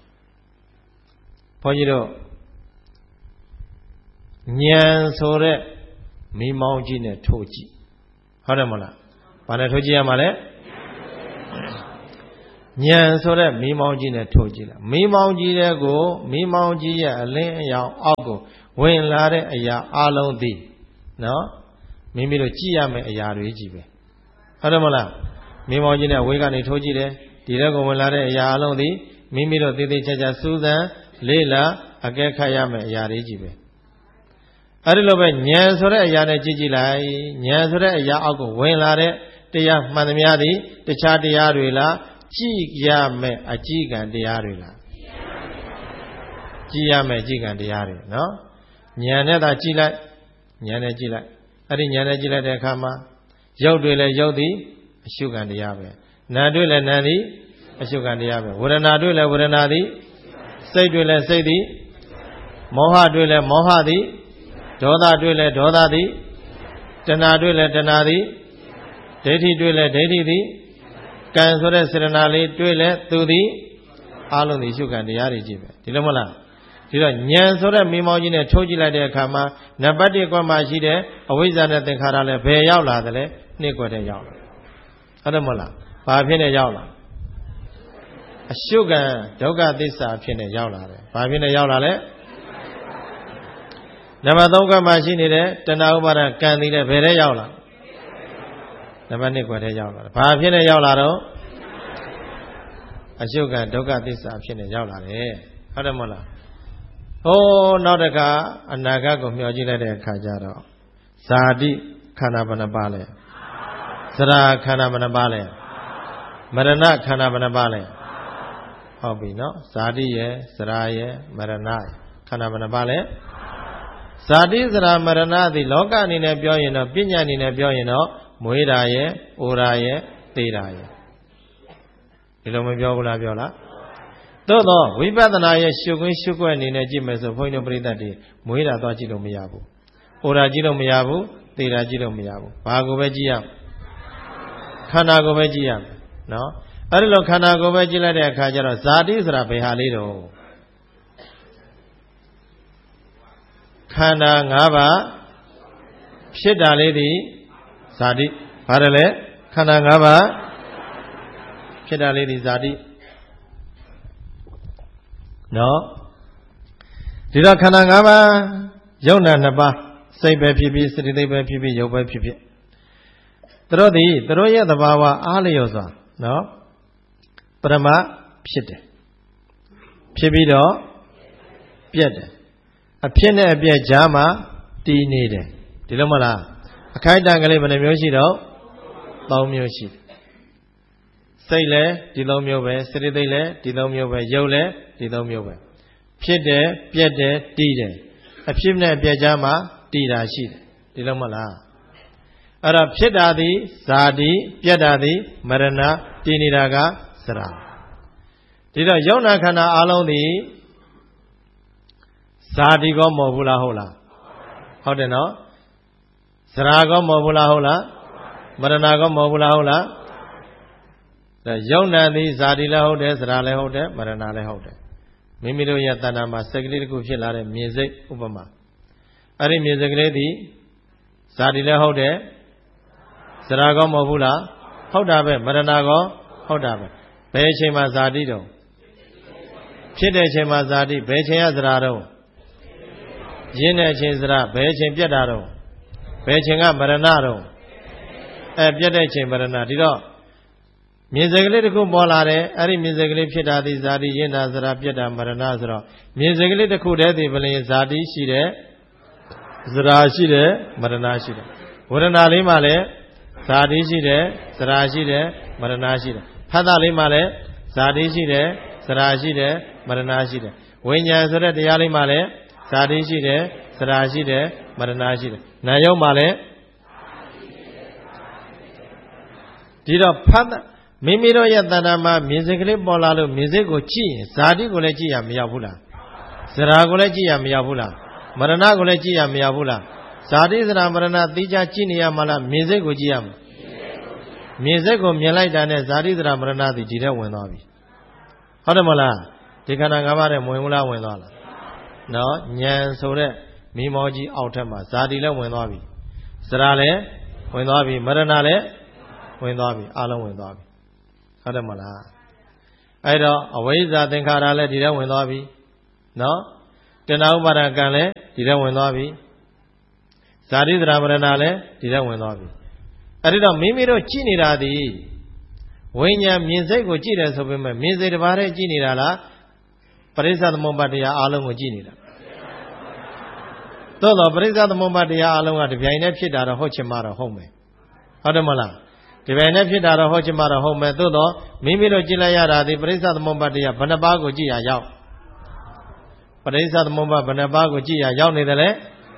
ဘုန်းကြီးတို့ဉာဏ်ဆိုတဲ့မိမောင်းကြီးနဲ့ထိုးကြည့်ဟုတ်တယ်မလားဘာနဲ့ထိုးကြည့်ရမှာလဲဉာဏ်ဆိုတဲ့မိမောင်းကြီးနဲ့ထိုးကြည့်လိုက်မိမောင်းကြီးတဲ့ကိုမိမောင်းကြီးရဲ့အလင်းအယောင်အောက်ကိုဝင်လာတဲ့အရာအလုံးသည်နော်မိမိတို့ကြည့်ရမယ့်အရာတွေကြီးပဲဟုတ်တယ်မလားမိမောင်းကြီးနဲ့ဝေးကနေထိုးကြည့်တယ်ဒီတဲ့ကိုဝင်လာတဲ့အရာအလုံးသည်မိမိတို့သေသေးချာချာစူးစမ်းလေးလာအကဲခတ်ရမယ့်အရာတွေကြီးပဲအဲ့ဒီလိုပဲဉာဏ်ဆိုတဲ့အရာနဲ့ကြည့်ကြည့်လိုက်ဉာဏ်ဆိုတဲ့အရာအောက်ကိုဝင်လာတဲ့တရားမှန်သမျှသည်တခြားတရားတွေလားကြည့်ရမယ့်အကြည့်ကံတရားတွေလားကြည့်ရမယ့်အကြည့်ကံတရားတွေနော်ဉာဏ်နဲ့သာကြည့်လိုက်ဉာဏ်နဲ့ကြည့်လိုက်အဲ့ဒီဉာဏ်နဲ့ကြည့်လိုက်တဲ့အခါမှာရုပ်တွေလည်းရုပ်သည်အရှုကံတရားပဲနာတွေလည်းနာသည်အရှုကံတရားပဲဝေဒနာတွေလည်းဝေဒနာသည်စိတ်တွေလည်းစိတ်သည်မောဟတွေလည်းမောဟသည်ဒေါသတွေလည်းဒေါသသည်တဏှာတွေလည်းတဏှာသည်ဒိဋ္ဌိတွေလည်းဒိဋ္ဌိသည်ကံဆိုတဲ့စေတနာလေးတွေလည်းသူသည်အလုံးသည်ရှုကံတရားတွေကြီးပဲဒီလိုမလားဒီတော့ဉာဏ်ဆိုတဲ့မိမောင်းကြီးနဲ့ထိုးကြည့်လိုက်တဲ့အခါမှာနံပါတ်1ကွက်မှာရှိတဲ့အဝိဇ္ဇာနဲ့သင်္ခါရလည်းဘယ်ရောက်လာသလဲ2ကွက်တည်းရောက်လာဟုတ်တယ်မလားဘာဖြစ်နေရောက်လာအရှုကံဒုက္ခသစ္စာဖြစ်နေရောက်လာတယ်ဘာဖြစ်နေရောက်လာလဲနံပါတ်3ကွက်မှာရှိနေတဲ့တဏှာဥပါဒကံသည်လည်းဘယ်ထဲရောက်လာနံပါတ်2ကွက်ထဲရောက်လာတယ်ဘာဖြစ်နေရောက်လာတော့အရှုကံဒုက္ခသစ္စာဖြစ်နေရောက်လာတယ်ဟုတ်တယ်မလားဟိုးနောက်တခါအနာဂတ်ကိုမျှော်ကြည့်လိုက်တဲ့အခါကျတော့ဇာတိခန္ဓာဘယ်နှပါလဲသရခန္ဓာဘယ်နှပါလဲမရဏခန္ဓာဘယ်နှပါလဲဟုတ်ပြီနော်ဇာတိရဲ့သရရဲ့မရဏခန္ဓာဘယ်နှပါလဲဇာတိသရမရဏသည်လောကအနေနဲ့ပြောရင်တော့ပညာအနေနဲ့ပြောရင်တော့မွေးတာရဲ့အိုတာရဲ့သေတာရဲ့ဒီလိုမပြောဘူးလားပြောလားသို့တော့ဝိပဿနာရဲ့ရှုခွင့်ရှုခွက်အနေနဲ့ကြည့်မယ်ဆိုဘုန်းကြီးတို့ပြိဿတွေမွေးတာသွားကြည့်လို့မရဘူးအိုတာကြည့်လို့မရဘူးသေတာကြည့်လို့မရဘူးဘာကိုပဲကြည့်ရခန္ဓာကိုပဲကြည့်ရမယ်နော်အဲ့ဒီလိုခန္ဓာကိုပဲကြည့်လိုက်တဲ့အခါကျတော့ဇာတိဆိုတာဘယ်ဟာလေးတော့ခန္ဓာ၅ပါးဖြစ်တာလေးသည်ဇာတိဘာတယ်လဲခန္ဓာ၅ပါးဖြစ်တာလေးသည်ဇာတိနော်ဒီတော့ခန္ဓာ၅ပါးယုံနာ2ပါးစိတ်ပဲဖြစ်ဖြစ်စတိသိပဲဖြစ်ဖြစ်ရုပ်ပဲဖြစ်ဖြစ်သတို့ရဲ့သဘာဝအားလျော်စွာနော်ပရမဖြစ်တယ်ဖြစ်ပြီးတော့ပြက်တယ်အဖြစ်နဲ့အပြက်ကြားမှာတည်နေတယ်ဒီလိုမလားအခိုက်အတန့်ကလေးဘယ်နှမျိုးရှိတော့3မျိုးရှိတယ်စိတ်လည်းဒီ3မျိုးပဲစေတသိက်လည်းဒီ3မျိုးပဲရုပ်လည်းဒီ3မျိုးပဲဖြစ်တယ်ပြက်တယ်တည်တယ်အဖြစ်နဲ့အပြက်ကြားမှာတည်တာရှိတယ်ဒီလိုမလားအဲ့တော့ဖြစ်တာသည်ဇာတိပြက်တာသည်မရဏတည်နေတာကစရာဒီတော့ယုံနာခန္ဓာအလုံးသည်ဇာတိကောမဟုတ်ဘူးလားဟုတ်လားဟုတ်တယ်နော်စရာကောမဟုတ်ဘူးလားဟုတ်လားမရဏကောမဟုတ်ဘူးလားဟုတ်လားဒါယုံနာသည်ဇာတိလည်းဟုတ်တယ်စရာလည်းဟုတ်တယ်မရဏလည်းဟုတ်တယ်မိမိတို့ရဲ့တဏ္ဍာမှာစိတ်ကလေးတစ်ခုဖြစ်လာတဲ့မြင်စိတ်ဥပမာအဲ့ဒီမြင်စိတ်ကလေးသည်ဇာတိလည်းဟုတ်တယ်စရာကောမဟုတ်ဘူးလားဟုတ်တာပဲမရဏကောဟုတ်တာပဲဘယ်အချိန်မှာဇာတိတုံးဖြစ်တဲ့အချိန်မှာဇာတိဘယ်အချိန်ကစရာတုံးရင်းတဲ့အချိန်စရာဘယ်အချိန်ပြတ်တာတုံးဘယ်အချိန်ကမရဏတုံးပြတ်တဲ့အချိန်မရဏဒီတော့မြင်စိတ်ကလေးတစ်ခုပေါ်လာတယ်အဲ့ဒီမြင်စိတ်ကလေးဖြစ်တာသည်ဇာတိရင်းတာစရာပြတ်တာမရဏဆိုတော့မြင်စိတ်ကလေးတစ်ခုတည်းသည်ဘယ်ရင်ဇာတိရှိတယ်စရာရှိတယ်မရဏရှိတယ်ဝရဏလေးမှလည်းဇာတိရှိတယ်စရာရှိတယ်မရဏရှိတယ်ဖတ်တာလေးမှလည်းဇာတိရှိတယ်စရာရှိတယ်မရဏရှိတယ်ဝိညာဉ်ဆိုတဲ့တရားလေးမှလည်းဇာတိရှိတယ်စရာရှိတယ်မရဏရှိတယ်နာယုံမှလည်းဒီတော့ဖတ်မိမိတို့ရဲ့တဏ္ဍာမှာမြင်စိတ်ကလေးပေါ်လာလို့မြင်စိတ်ကိုကြည့်ရင်ဇာတိကိုလည်းကြည့်ရမရောက်ဘူးလားစရာကိုလည်းကြည့်ရမရောက်ဘူးလားမရဏကိုလည်းကြည့်ရမရောက်ဘူးလားဇာတိစရာမရဏသိကြကြည့်နေရမှာလားမြင်စိတ်ကိုကြည့်ရမှာမြင်စိတ်ကိုမြင်လိုက်တာနဲ့ဇာတိစရာမရဏသိဒီထဲဝင်သွားပြီဟုတ်တယ်မလားဒီခန္ဓာ၅ပါးနဲ့ဝင်ဘူးလားဝင်သွားလားနော်ဉာဏ်ဆိုတဲ့မိမောကြီးအောက်ထက်မှာဇာတိလည်းဝင်သွားပြီစရာလည်းဝင်သွားပြီမရဏလည်းဝင်သွားပြီအလုံးဝင်သွားပြီဟုတ်တယ်မလားအဲ့တော့အဝိဇ္ဇာသင်္ခါရလည်းဒီထဲဝင်သွားပြီနော်တဏှာဥပါဒကံလည်းဒီထဲဝင်သွားပြီဇာတိသရမရဏလည်းဒီထဲဝင်သွားပြီအဲ့ဒီတော့မိမိတို့ကြည့်နေတာဒီဝိညာဉ်မြင်စိတ်ကိုကြည့်တယ်ဆိုပေမဲ့မြင်စိတ်တစ်ပါးတည်းကြည့်နေတာလားပရိစ္ဆသမုပ္ပါတရားအလုံးကိုကြည့်နေတာသို့တော့ပရိစ္ဆသမုပ္ပါတရားအလုံးကတပြိုင်တည်းဖြစ်တာတော့ဟုတ်ချင်မှတော့ဟုတ်မယ်ဟုတ်တယ်မလားဒီပိုင်းနဲ့ဖြစ်တာတော့ဟုတ်ချင်မှတော့ဟုတ်မယ်သို့တော့မိမိတို့ကြည့်လိုက်ရတာဒီပရိစ္ဆသမုပ္ပါတရားဘယ်နှပါးကိုကြည့်ရရောက်ပရိစ္ဆသမုပ္ပါဘယ်နှပါးကိုကြည့်ရရောက်နေတယ်လဲ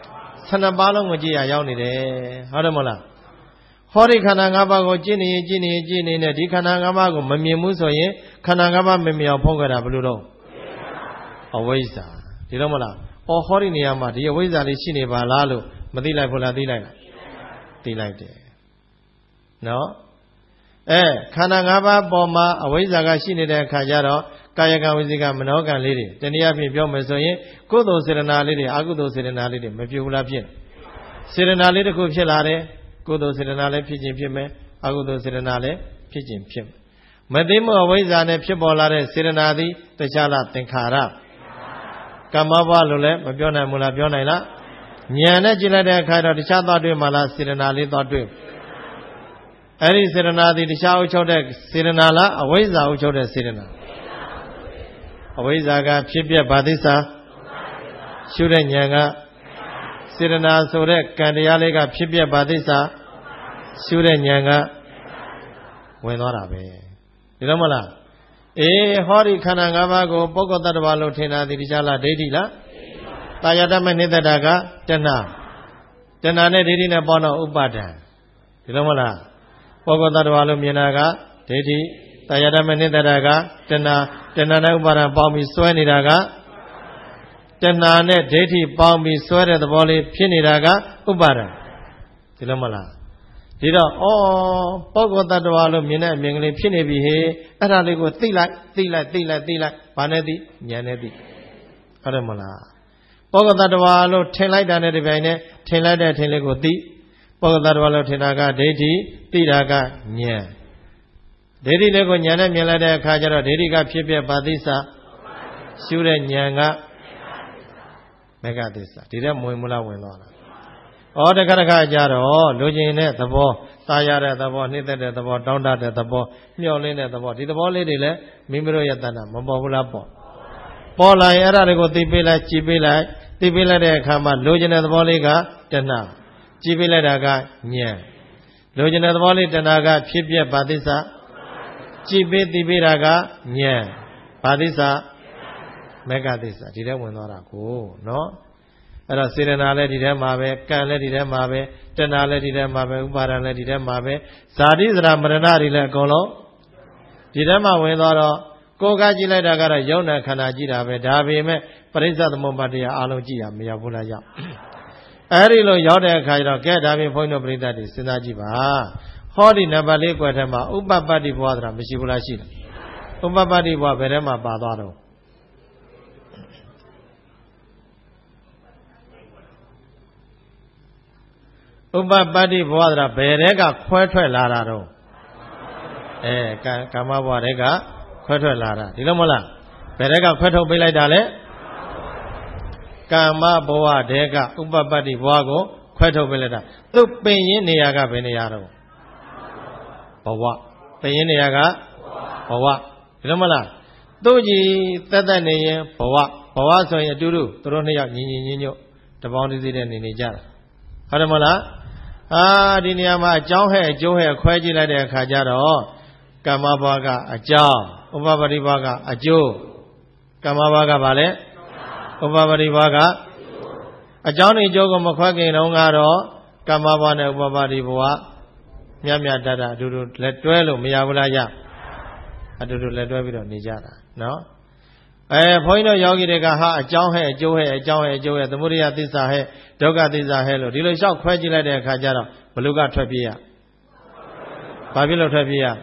12ပါးလုံးကိုကြည့်ရရောက်နေတယ်ဟုတ်တယ်မလားဟောဒီခန္ဓာ၅ပါးကိုကြည့်နေနဲ့ဒီခန္ဓာ၅ပါးကိုမမြင်ဘူးဆိုရင်ခန္ဓာ၅ပါးမမြင်အောင်ဖုံးကြတာဘယ်လိုတော့အဝိဇ္ဇာဒီတော့မလားဟောဒီနေရာမှာဒီအဝိဇ္ဇာလေးရှိနေပါလားလို့မသိလိုက်ဘူးလားသိလိုက်လားသိလိုက်တယ်နော်ခန္ဓာ၅ပါးပေါ်မှာအဝိဇ္ဇာကရှိနေတဲ့အခါကျတော့ကာယကံဝစီကမနောကံလေးတွေတနည်းအားဖြင့်ပြောမယ်ဆိုရင်ကုသိုလ်စေတနာလေးတွေအကုသိုလ်စေတနာလေးတွေမဖြစ်ဘူးလားဖြစ်စေတနာလေးတစ်ခုဖြစ်လာတယ်ကုသိုလ်စေတနာလည်းဖြစ်ခြင်းဖြစ်မယ်အကုသိုလ်စေတနာလည်းဖြစ်ခြင်းဖြစ်မယ်မသိမှုအဝိဇ္ဇာနဲ့ဖြစ်ပေါ်လာတဲ့စေတနာသည်တခြားလားသင်္ခါရကမ္မဘလို့လည်းမပြောနိုင်ဘူးလားပြောနိုင်လားဉာဏ်နဲ့ကြည့်လိုက်တဲ့အခါတော့တခြားသွားတွေ့မှလားစေတနာလေးသွားတွေ့အဲ့ဒီစေတနာသည်တခြားအုပ်ချုပ်တဲ့စေတနာလားအဝိဇ္ဇာအုပ်ချုပ်တဲ့စေတနာအဝိဇ္ဇာကဖြစ်ပြဘာသစ္စာရှုတဲ့ဉာဏ်ကစေတနာဆိုတဲ့ကံတရားလေးကဖြစ်ပြဘာသစ္စာရှုတဲ့ဉာဏ်ကဝင်သွားတာပဲဒီတော့မလားဟောဒီခန္ဓာ၅ပါးကိုပုဂ္ဂိုလ်တ attva လို့ထင်တာဒီတခြားလားဒိဋ္ဌိလားတာယတမနိတ္တတာကတဏှာနဲ့ဒိဋ္ဌိနဲ့ပေါင်းတော့ဥပါဒံဒီတော့မလားပုဂ္ဂိုလ်တ attva လို့မြင်တာကဒိဋ္ဌိတာယတမနိတ္တတာကတဏှာနဲ့ဥပါဒံပေါင်းပြီးစွဲနေတာကတဏှာနဲ့ဒိဋ္ဌိပေါင်းပြီးစွဲတဲ့သဘောလေးဖြစ်နေတာကဥပါဒံဒီလိုမလားဒီတော့ပုဂ္ဂိုလ်တ attva လို့မြင်တဲ့အမြင်ကလေးဖြစ်နေပြီဟေ့အဲ့ဒါလေးကိုသိလိုက်ဘာနဲ့သိဉာဏ်နဲ့သိဟုတ်တယ်မလားပုဂ္ဂိုလ်တ attva လို့ထင်လိုက်တာနဲ့ဒီပိုင်းနဲ့ထင်လိုက်တဲ့အထင်လေးကိုသိပုဂ္ဂိုလ်တ attva လို့ထင်တာကဒိဋ္ဌိသိတာကဉာဏ်ဒိဋ္ဌိလေးကိုဉာဏ်နဲ့မြင်လိုက်တဲ့အခါကျတော့ဒိဋ္ဌိကဖြစ်ပြဘာသစ္စာရှုတဲ့ဉာဏ်ကမေဃသစ္စာဒီတဲ့ဝင်မလားဝင်သွားလားတခါကြတော့လူကျင်တဲ့သဘောသာရတဲ့သဘောနှိမ့်သက်တဲ့သဘောတောင်းတတဲ့သဘောမျှော်လင့်တဲ့သဘောဒီသဘောလေးတွေလည်းမိမိတို့ရဲ့တဏ္ဍမပေါ်ဘူးလားပေါ်လာရင်အဲ့ဒါတွေကိုသိပေးလိုက်ကြည်ပေးလိုက်သိပေးလိုက်တဲ့အခါမှာလိုချင်တဲ့သဘောလေးကတဏ္ဍကြည်ပေးလိုက်တာကဉာဏ်လိုချင်တဲ့သဘောလေးတဏ္ဍကဖြစ်ပြဘာသစ္စာကြည်ပေးသိပေးတာကဉာဏ်ဘာသစ္စာမေဃသစ္စာဒီထဲဝင်သွားတာကိုနော်အဲ့တော့စေရနာလည်းဒီထဲမှာပဲကံလည်းဒီထဲမှာပဲတဏှာလည်းဒီထဲမှာပဲဥပါဒံလည်းဒီထဲမှာပဲဇာတိစရာမရဏတွေလည်းအကုန်လုံးဒီထဲမှာဝင်သွားတော့ကိုယ်ကကြည့်လိုက်တာကတော့ယုံနာခန္ဓာကြည့်တာပဲဒါပေမဲ့ပရိစ္ဆေသမုပ္ပါဒ်တရားအလုံးကြည့်ရမရဘူးလားရောက်အဲ့ဒီလိုရောက်တဲ့အခါကျတော့ကဲဒါပြင်ဘုန်းကြီးတို့ပရိသတ်တွေစဉ်းစားကြည့်ပါဟောဒီနံပါတ်၄ကွက်ထဲမှာဥပပတ္တိဘဝဆိုတာမရှိဘူးလားရှိတယ်ဥပပတ္တိဘဝဘယ်ထဲမှာပါသွားတော့ဥပပတ္တိဘဝဆိုတာဘယ်တဲကခွဲထွက်လာတာတော့ကာမဘဝတဲကခွဲထွက်လာတာဒီလိုမဟုတ်လားဘယ်တဲကခွဲထုတ်ပေးလိုက်တာလဲကာမဘဝတဲကဥပပတ္တိဘဝကိုခွဲထုတ်ပေးလိုက်တာသူပင်ရင်းနေရာကဘယ်နေရာတော့ဘဝပင်ရင်းနေရာကဘဝဒီလိုမဟုတ်လားသူကြီးတက်နေရင်ဘဝဆိုရင်အတူတူသူတို့နှစ်ယောက်ညီညွတ်တပေါင်းတည်းတဲ့နေကြတာဟုတ်တယ်မဟုတ်လားဒီနေရာမှာအကြောင်းဟဲ့အကျိုးဟဲ့ခွဲကြည့်လိုက်တဲ့အခါကျတော့ကမ္မဘဝကအကြောင်းဥပပတ္တိဘဝကအကျိုးကမ္မဘဝကဘာလဲဥပပတ္တိဘဝကအကြောင်းနဲ့အကျိုးကိုမခွဲခင်တုန်းကတော့ကမ္မဘဝနဲ့ဥပပတ္တိဘဝမြတ်တတ်အတူတူလက်တွဲလို့မရဘူးလားအတူတူလက်တွဲပြီးတော့နေကြတာနော်ဘုန်းကြီးတို့ယောဂီတွေကဟာအကြောင်းဟဲ့အကျိုးဟဲ့အကြောင်းဟဲ့အကျိုးဟဲ့သမုဒိယသစ္စာဟဲ့ဒုက္ခသစ္စာဟဲ့လို့ဒီလိုလျှောက်ခွဲကြည့်လိုက်တဲ့အခါကျတော့ဘလူကထွက်ပြေးရဘာဖြစ်လို့ထွက်ပြေးရ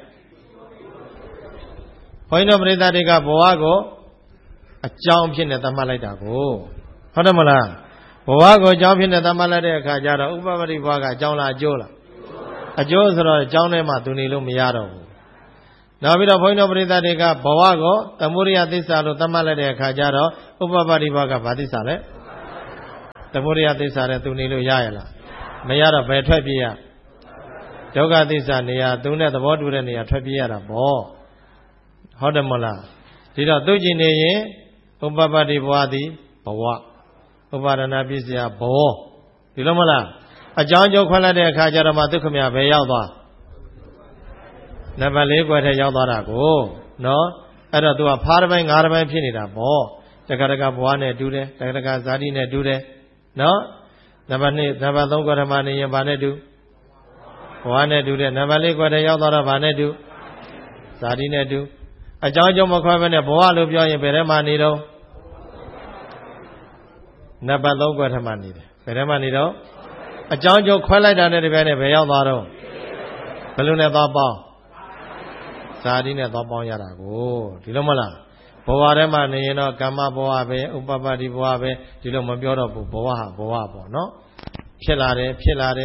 ဘုန်းကြီးတို့ပရိသတ်တွေကဘဝကိုအကြောင်းဖြစ်နေသတ်မှတ်လိုက်တာကိုဟုတ်တယ်မလားဘဝကိုအကြောင်းဖြစ်နေသတ်မှတ်လိုက်တဲ့အခါကျတော့ဥပပတ္တိဘဝကအကြောင်းလားအကျိုးလားအကျိုးဆိုတော့အကြောင်းထဲမှာသူနေလို့မရတော့ဘူးနောက်ပြီးတော့ဘုန်းကြီးတို့ပရိသတ်တွေကဘဝကိုသမုဒိယသစ္စာလို့သတ်မှတ်လိုက်တဲ့အခါကျတော့ဥပပတ္တိဘဝကဘာသစ္စာလဲသမုဒိယသစ္စာနဲ့သူနေလို့ရရလားမရတော့ဘယ်ထွက်ပြေးရဒုက္ခသစ္စာနေရာသူနဲ့သဘောတူတဲ့နေရာထွက်ပြေးရတာပေါ့ဟုတ်တယ်မလားဒီတော့သူကြည့်နေရင်ဥပပတ္တိဘဝသည်ဘဝဥပါဒနာပစ္စယဘောဒီလိုမလားအကြောင်းကျိုးခွဲလိုက်တဲ့အခါကျတော့မှဒုက္ခမြဘယ်ရောက်သွားနံပါတ်၄ကွယ်ထဲရောက်သွားတာကိုနော်အဲ့တော့သူကဖားတစ်ပိုင်း၅တစ်ပိုင်းဖြစ်နေတာပေါ့တက္ကရာဘဝနဲ့တူတယ်တက္ကရာဇာတိနဲ့တူတယ်နော်နံပါတ်2နံပါတ်3ကွယ်ထဲမှာနေရင်ဘာနဲ့တူဘဝနဲ့တူတယ်နံပါတ်4ကွယ်ထဲရောက်သွားတော့ဘာနဲ့တူဇာတိနဲ့တူအကြောင်းကျုံမခွဲဘဲနဲ့ဘဝလို့ပြောရင်ဘယ်ထဲမှာနေတော့နံပါတ်3ကွယ်ထဲမှာနေတယ်ဘယ်ထဲမှာနေတော့အကြောင်းကျုံခွဲလိုက်တာနဲ့ဒီဘက်နဲ့ဘယ်ရောက်သွားတော့ဘယ်လိုနဲ့သွားပေါင်းဇာတိနဲ့သွားပေါင်းရတာကိုဒီလိုမလားဘဝထဲမှာနေရင်တော့ကမ္မဘဝပဲဥပပတ္တိဘဝပဲဒီလိုမပြောတော့ဘူးဘဝဟာဘဝပေါ့နော်ဖြစ်လာတယ်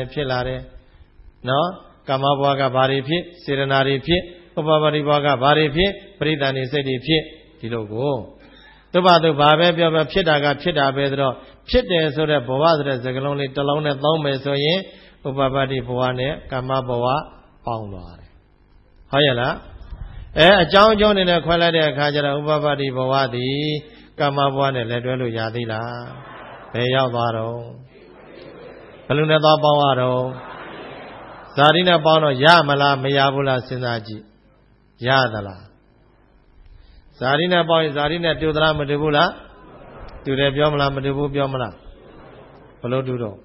နော်ကမ္မဘဝကဘာတွေဖြစ်စေရနာတွေဖြစ်ဥပပတ္တိဘဝကဘာတွေဖြစ်ပရိသန္တိစိတ်တွေဖြစ်ဒီလိုကိုသူဘာသူဘာပဲပြောဖြစ်တာကဖြစ်တာပဲဆိုတော့ဖြစ်တယ်ဆိုတဲ့ဘဝဆိုတဲ့စကားလုံးလေးတစ်လုံးနဲ့သုံးမယ်ဆိုရင်ဥပပတ္တိဘဝနဲ့ကမ္မဘဝပေါင်းသွားတယ်ဟုတ်ရဲ့လားအကြောင်းအကျိုးနဲ့ခွဲလိုက်တဲ့အခါကျတော့ဥပပတ္တိဘဝသည်ကမ္မဘဝနဲ့လက်တွဲလို့ရသေးလားဘယ်ရောက်သွားတော့ဘယ်လိုနဲ့သွားပေါင်းရတော့ဇာတိနဲ့ပေါင်းတော့ရမလားမရဘူးလားစဉ်းစားကြည့်ရသလားဇာတိနဲ့ပေါင်းရင်ဇာတိနဲ့တူသလားမတူဘူးလားတူတယ်ပြောမလားမတူဘူးပြောမလားဘယ်လိုတူတော့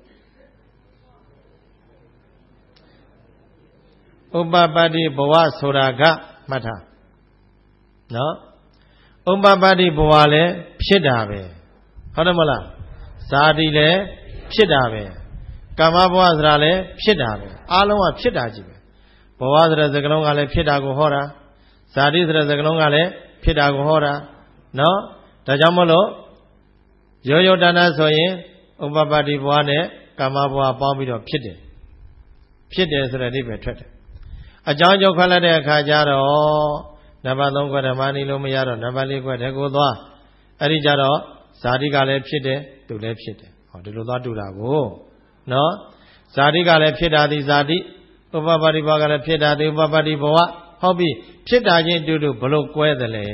ဥပပတ္တိဘဝဆိုတာကမှတ်ထားနော်ဥပပတ္တိဘဝလည်းဖြစ်တာပဲဟုတ်တယ်မလားဇာတိလည်းဖြစ်တာပဲကာမဘဝဆိုတာလည်းဖြစ်တာပဲအားလုံးကဖြစ်တာကြီးပဲဘဝဆိုတဲ့စကားလုံးကလည်းဖြစ်တာကိုဟောတာဇာတိဆိုတဲ့စကားလုံးကလည်းဖြစ်တာကိုဟောတာနော်ဒါကြောင့်မလို့ရောရောတဏ္ဍဆိုရင်ဥပပတ္တိဘဝနဲ့ကာမဘဝပေါင်းပြီးတော့ဖြစ်တယ်ဆိုတဲ့အဓိပ္ပာယ်ထွက်တယ်အကြောင်းကျုပ်ခွက်လိုက်တဲ့အခါကျတော့နံပါတ်3ခွက်ဓမ္မနီလို့မရတော့နံပါတ်4ခွက်တည်းကိုသွားအဲ့ဒီကြတော့ဇာတိကလည်းဖြစ်တယ်သူလည်းဖြစ်တယ်ဟောဒီလိုသွားတူတာကိုနော်ဇာတိကလည်းဖြစ်တာဒီဇာတိဥပပါတိဘဝကလည်းဖြစ်တာဒီဥပပါတိဘဝဟုတ်ပြီဖြစ်တာချင်းတူတူဘလို့ကွဲတယ်လဲ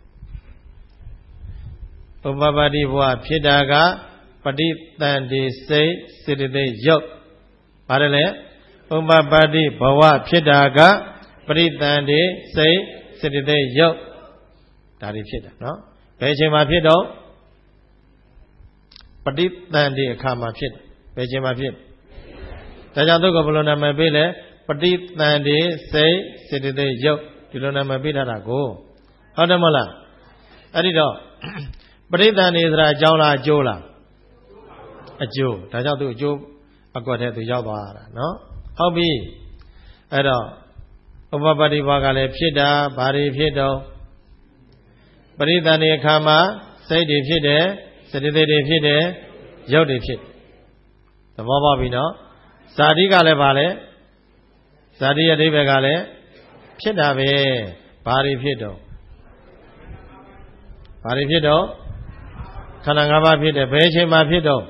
ဥပပါတိဘဝဖြစ်တာကပဋိသန္ဓေစိတ်စေတသိက်ရုပ်ပါတယ်လေဥပပါတိဘဝဖြစ်တာကပဋိသန္ဓေစိတ်စေတသိက်ရုပ်ဒါတွေဖြစ်တာနော်ဘယ်ချိန်မှာဖြစ်တော့ပဋိသန္ဓေအခါမှာဖြစ်ဘယ်ချိန်မှာဖြစ်ဒါကြောင့်သူကဘယ်လိုနာမည်ပေးလဲပဋိသန္ဓေစိတ်စေတသိက်ရုပ်ဒီလိုနာမည်ပေးထားတာကိုဟုတ်တယ်မဟုတ်လားအဲ့ဒီတော့ပဋိသန္ဓေဆိုတာအကြောင်းလားအကျိုးလားအကျိုးဒါကြောင့်သူအကျိုးအကွက်ထဲသူရောက်သွားတာနော်ဟုတ်ပြီအဲ့တော့ဥပပါတိဘဝကလည်းဖြစ်တာဘာတွေဖြစ်တော့ပဋိသန္ဓေအခါမှာစိတ်တွေဖြစ်တယ်စေတသိက်တွေဖြစ်တယ်ရုပ်တွေဖြစ်သဘောပေါက်ပြီနော်ဇာတိကလည်းဗာလဲဇာတိရဲ့အဓိပ္ပာယ်ကလည်းဖြစ်တာပဲဘာတွေဖြစ်တော့ဘာတွေဖြစ်တော့ခန္ဓာ၅ပါးဖြစ်တယ်ဘယ်အချိန်မှာဖြစ်တော့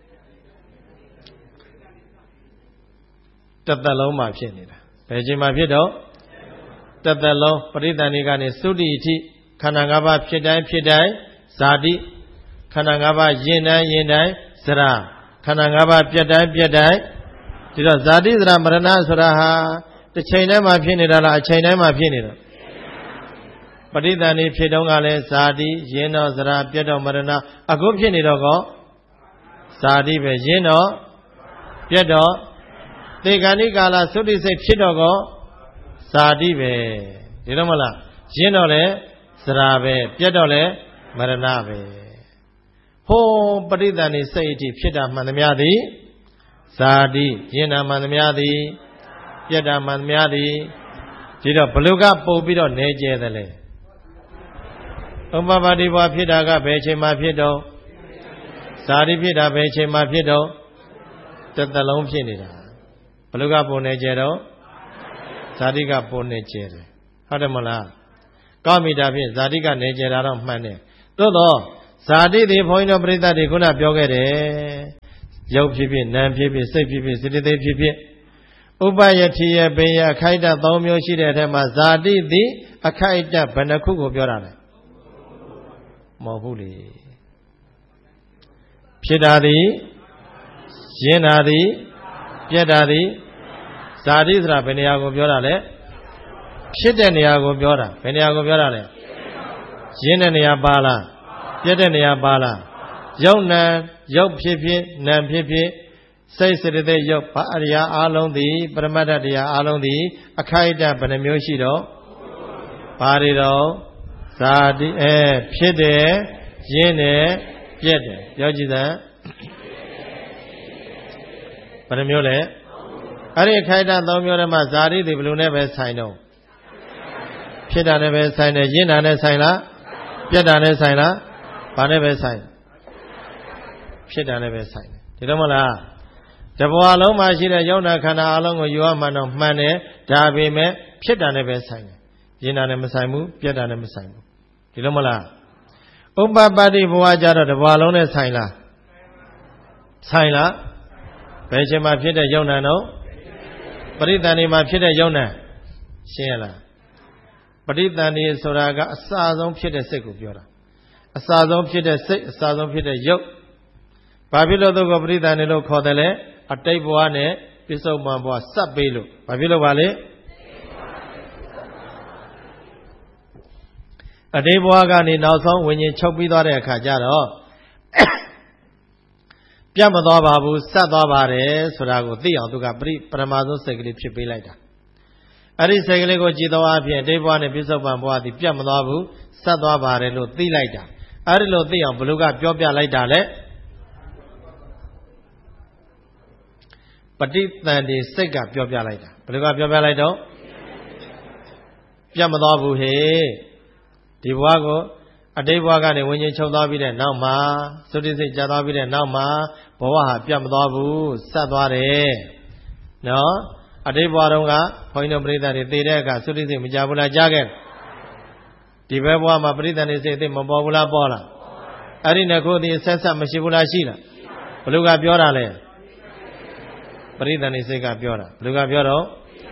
တစ်သက်လုံးမှာဖြစ်နေတာဘယ်အချိန်မှာဖြစ်တော့တစ်သက်လုံးပဋိသန္ဓေကနေသုတိအထိခန္ဓာ၅ပါးဖြစ်တိုင်းဖြစ်တိုင်းဇာတိခန္ဓာ၅ပါးယဉ်တိုင်းယဉ်တိုင်းဇရာခန္ဓာ၅ပါးပြတ်တိုင်းပြတ်တိုင်းဒီတော့ဇာတိဇရာမရဏဆိုတာဟာတစ်ချိန်တည်းမှာဖြစ်နေတာလားအချိန်တိုင်းမှာဖြစ်နေတာပဋိသန္ဓေဖြစ်တော့ကလည်းဇာတိယဉ်တော့ဇရာပြတ်တော့မရဏအခုဖြစ်နေတော့ကောဇာတိပဲယဉ်တော့ပြတ်တော့သေဂန္ဓိကာလသုတိစိတ်ဖြစ်တော့ကောဇာတိပဲဒီတော့မလားယဉ်တော့လေဇရာပဲပြတ်တော့လေမရဏပဲဟိုးပဋိသန္ဓေစိတ်အထိဖြစ်တာမှန်သမျှသည်ဇာတိယဉ်တာမှန်သမျှသည်ပြတ်တာမှန်သမျှသည်ဒီတော့ဘလူကပုတ်ပြီးတော့နေကျဲတယ်လေဥပပါတိဘဝဖြစ်တာကဘယ်အချိန်မှဖြစ်တော့ဇာတိဖြစ်တာဘယ်အချိန်မှဖြစ်တော့တစ်သက်လုံးဖြစ်နေတာဘလူကပုံနေကျဲတော့ဇာတိကပုံနေကျဲတယ်ဟုတ်တယ်မလားကောင်းပြီဒါဖြင့်ဇာတိကနေကျဲတာတော့မှန်တယ်သို့တော့ဇာတိတွေဘုန်းကြီးတို့ပြိဿတွေခုနပြောခဲ့တယ်ရုပ်ဖြစ်ဖြစ်နာမ်ဖြစ်ဖြစ်စိတ်ဖြစ်ဖြစ်စေတသိက်ဖြစ်ဖြစ်ဥပယတိယဘေယအခိုက်အတန့်၃မျိုးရှိတဲ့အထက်မှာဇာတိသည်အခိုက်အတန့်ဘယ်နှခုကိုပြောတာလဲမဟုတ်ဘူးလေဖြစ်တာသည်ယဉ်တာသည်ပြတ်တာသည်ဇာတိဆိုတာဘယ်နေရာကိုပြောတာလဲဖြစ်တဲ့နေရာကိုပြောတာဘယ်နေရာကိုပြောတာလဲယဉ်တဲ့နေရာပါလားပြတ်တဲ့နေရာပါလားရုပ်နာရုပ်ဖြစ်ဖြစ်နာမ်ဖြစ်ဖြစ်စိတ်စေတသိက်ရုပ်ဘာအရိယာအလုံးသည်ပရမတ္ထတရားအလုံးသည်အခိုက်အတန့်ဘယ်နှမျိုးရှိတော့ဘာတွေတော့ဇာတိဖြစ်တယ်ယဉ်တယ်ပြတ်တယ်ပြောကြည့်စမ်းဘယ်နှမျိုးလဲအဲ့ဒီအခိုက်အတန့်၃မျိုးထဲမှာဇာတိသည်ဘယ်လိုနဲ့ပဲဆိုင်တော့ဖြစ်တာနဲ့ပဲဆိုင်တယ်ယဉ်တာနဲ့ဆိုင်လားပြတ်တာနဲ့ဆိုင်လားဘာနဲ့ပဲဆိုင်ဖြစ်တာနဲ့ပဲဆိုင်တယ်ဒီတော့မလားတဘဝလုံးမှာရှိတဲ့ယုံနာခန္ဓာအလုံးကိုယူရမှတော့မှန်တယ်ဒါပေမဲ့ဖြစ်တာနဲ့ပဲဆိုင်တယ်ယဉ်တာနဲ့မဆိုင်ဘူးပြတ်တာနဲ့မဆိုင်ဘူးဒီတော့မလားဥပပတ္တိဘဝကြတော့တဘဝလုံးနဲ့ဆိုင်လားဆိုင်လားဘယ်ချိန်မှာဖြစ်တဲ့ယုံနာတော့ပရိသန္ဓေမှာဖြစ်တဲ့ယုံနာရှင်းရလားပရိသန္ဓေဆိုတာကအစဆုံးဖြစ်တဲ့စိတ်ကိုပြောတာအစဆုံးဖြစ်တဲ့စိတ်အစဆုံးဖြစ်တဲ့ရုပ်ဘာဖြစ်လို့သူကပရိသန္ဓေလို့ခေါ်တယ်လဲအတိတ်ဘဝနဲ့ပြစ္ဆုတ်ပန်ဘဝစပ်ပေးလို့ဘာဖြစ်လို့ပါလဲအတိတ်ဘဝကနေနောက်ဆုံးဝิญဉ်ချုပ်ပြီးသွားတဲ့အခါကျတော့ပြတ်မသွားပါဘူးစပ်သွားပါတယ်ဆိုတာကိုသိအောင်သူကပရမဆုံးစိတ်ကလေးဖြစ်ပေးလိုက်တာအဲ့ဒီစိတ်ကလေးကိုကြည်တော်အဖြစ်အတိတ်ဘဝနဲ့ပြစ္ဆုတ်ပန်ဘဝသည်ပြတ်မသွားဘူးစပ်သွားပါတယ်လို့သိလိုက်တာအဲ့ဒီလိုသိအောင်ဘလူကပြောပြလိုက်တာလေပဋိသန္ဓေစိတ်ကပြောပြလိုက်တာဘလူကပြောပြလိုက်တော့ပြတ်မသွားဘူးဟေ့ဒီဘဝကိုအတိတ်ဘဝကနေဝิญဉ်ချုပ်သွားပြီးတဲ့နောက်မှာသုတိစိတ်ကြာသွားပြီးတဲ့နောက်မှာဘဝဟာပြတ်မသွားဘူးစပ်သွားတယ်နော်အတိတ်ဘဝတုန်းကဘုန်းကြီးတို့ပရိသတ်တွေသိတဲ့အခါသုတိစိတ်မကြဘူးလားကြားခဲ့ဒီဘက်ဘဝမှာပရိသတ်တွေစိတ်သိမပေါ်ဘူးလားပေါ်လားအဲ့ဒီနှစ်ခုတည်းဆက်ဆက်မရှိဘူးလားရှိလားဘလူကပြောတာလဲပရိသတ်တွေစိတ်ကပြောတာဘလူကပြောတော့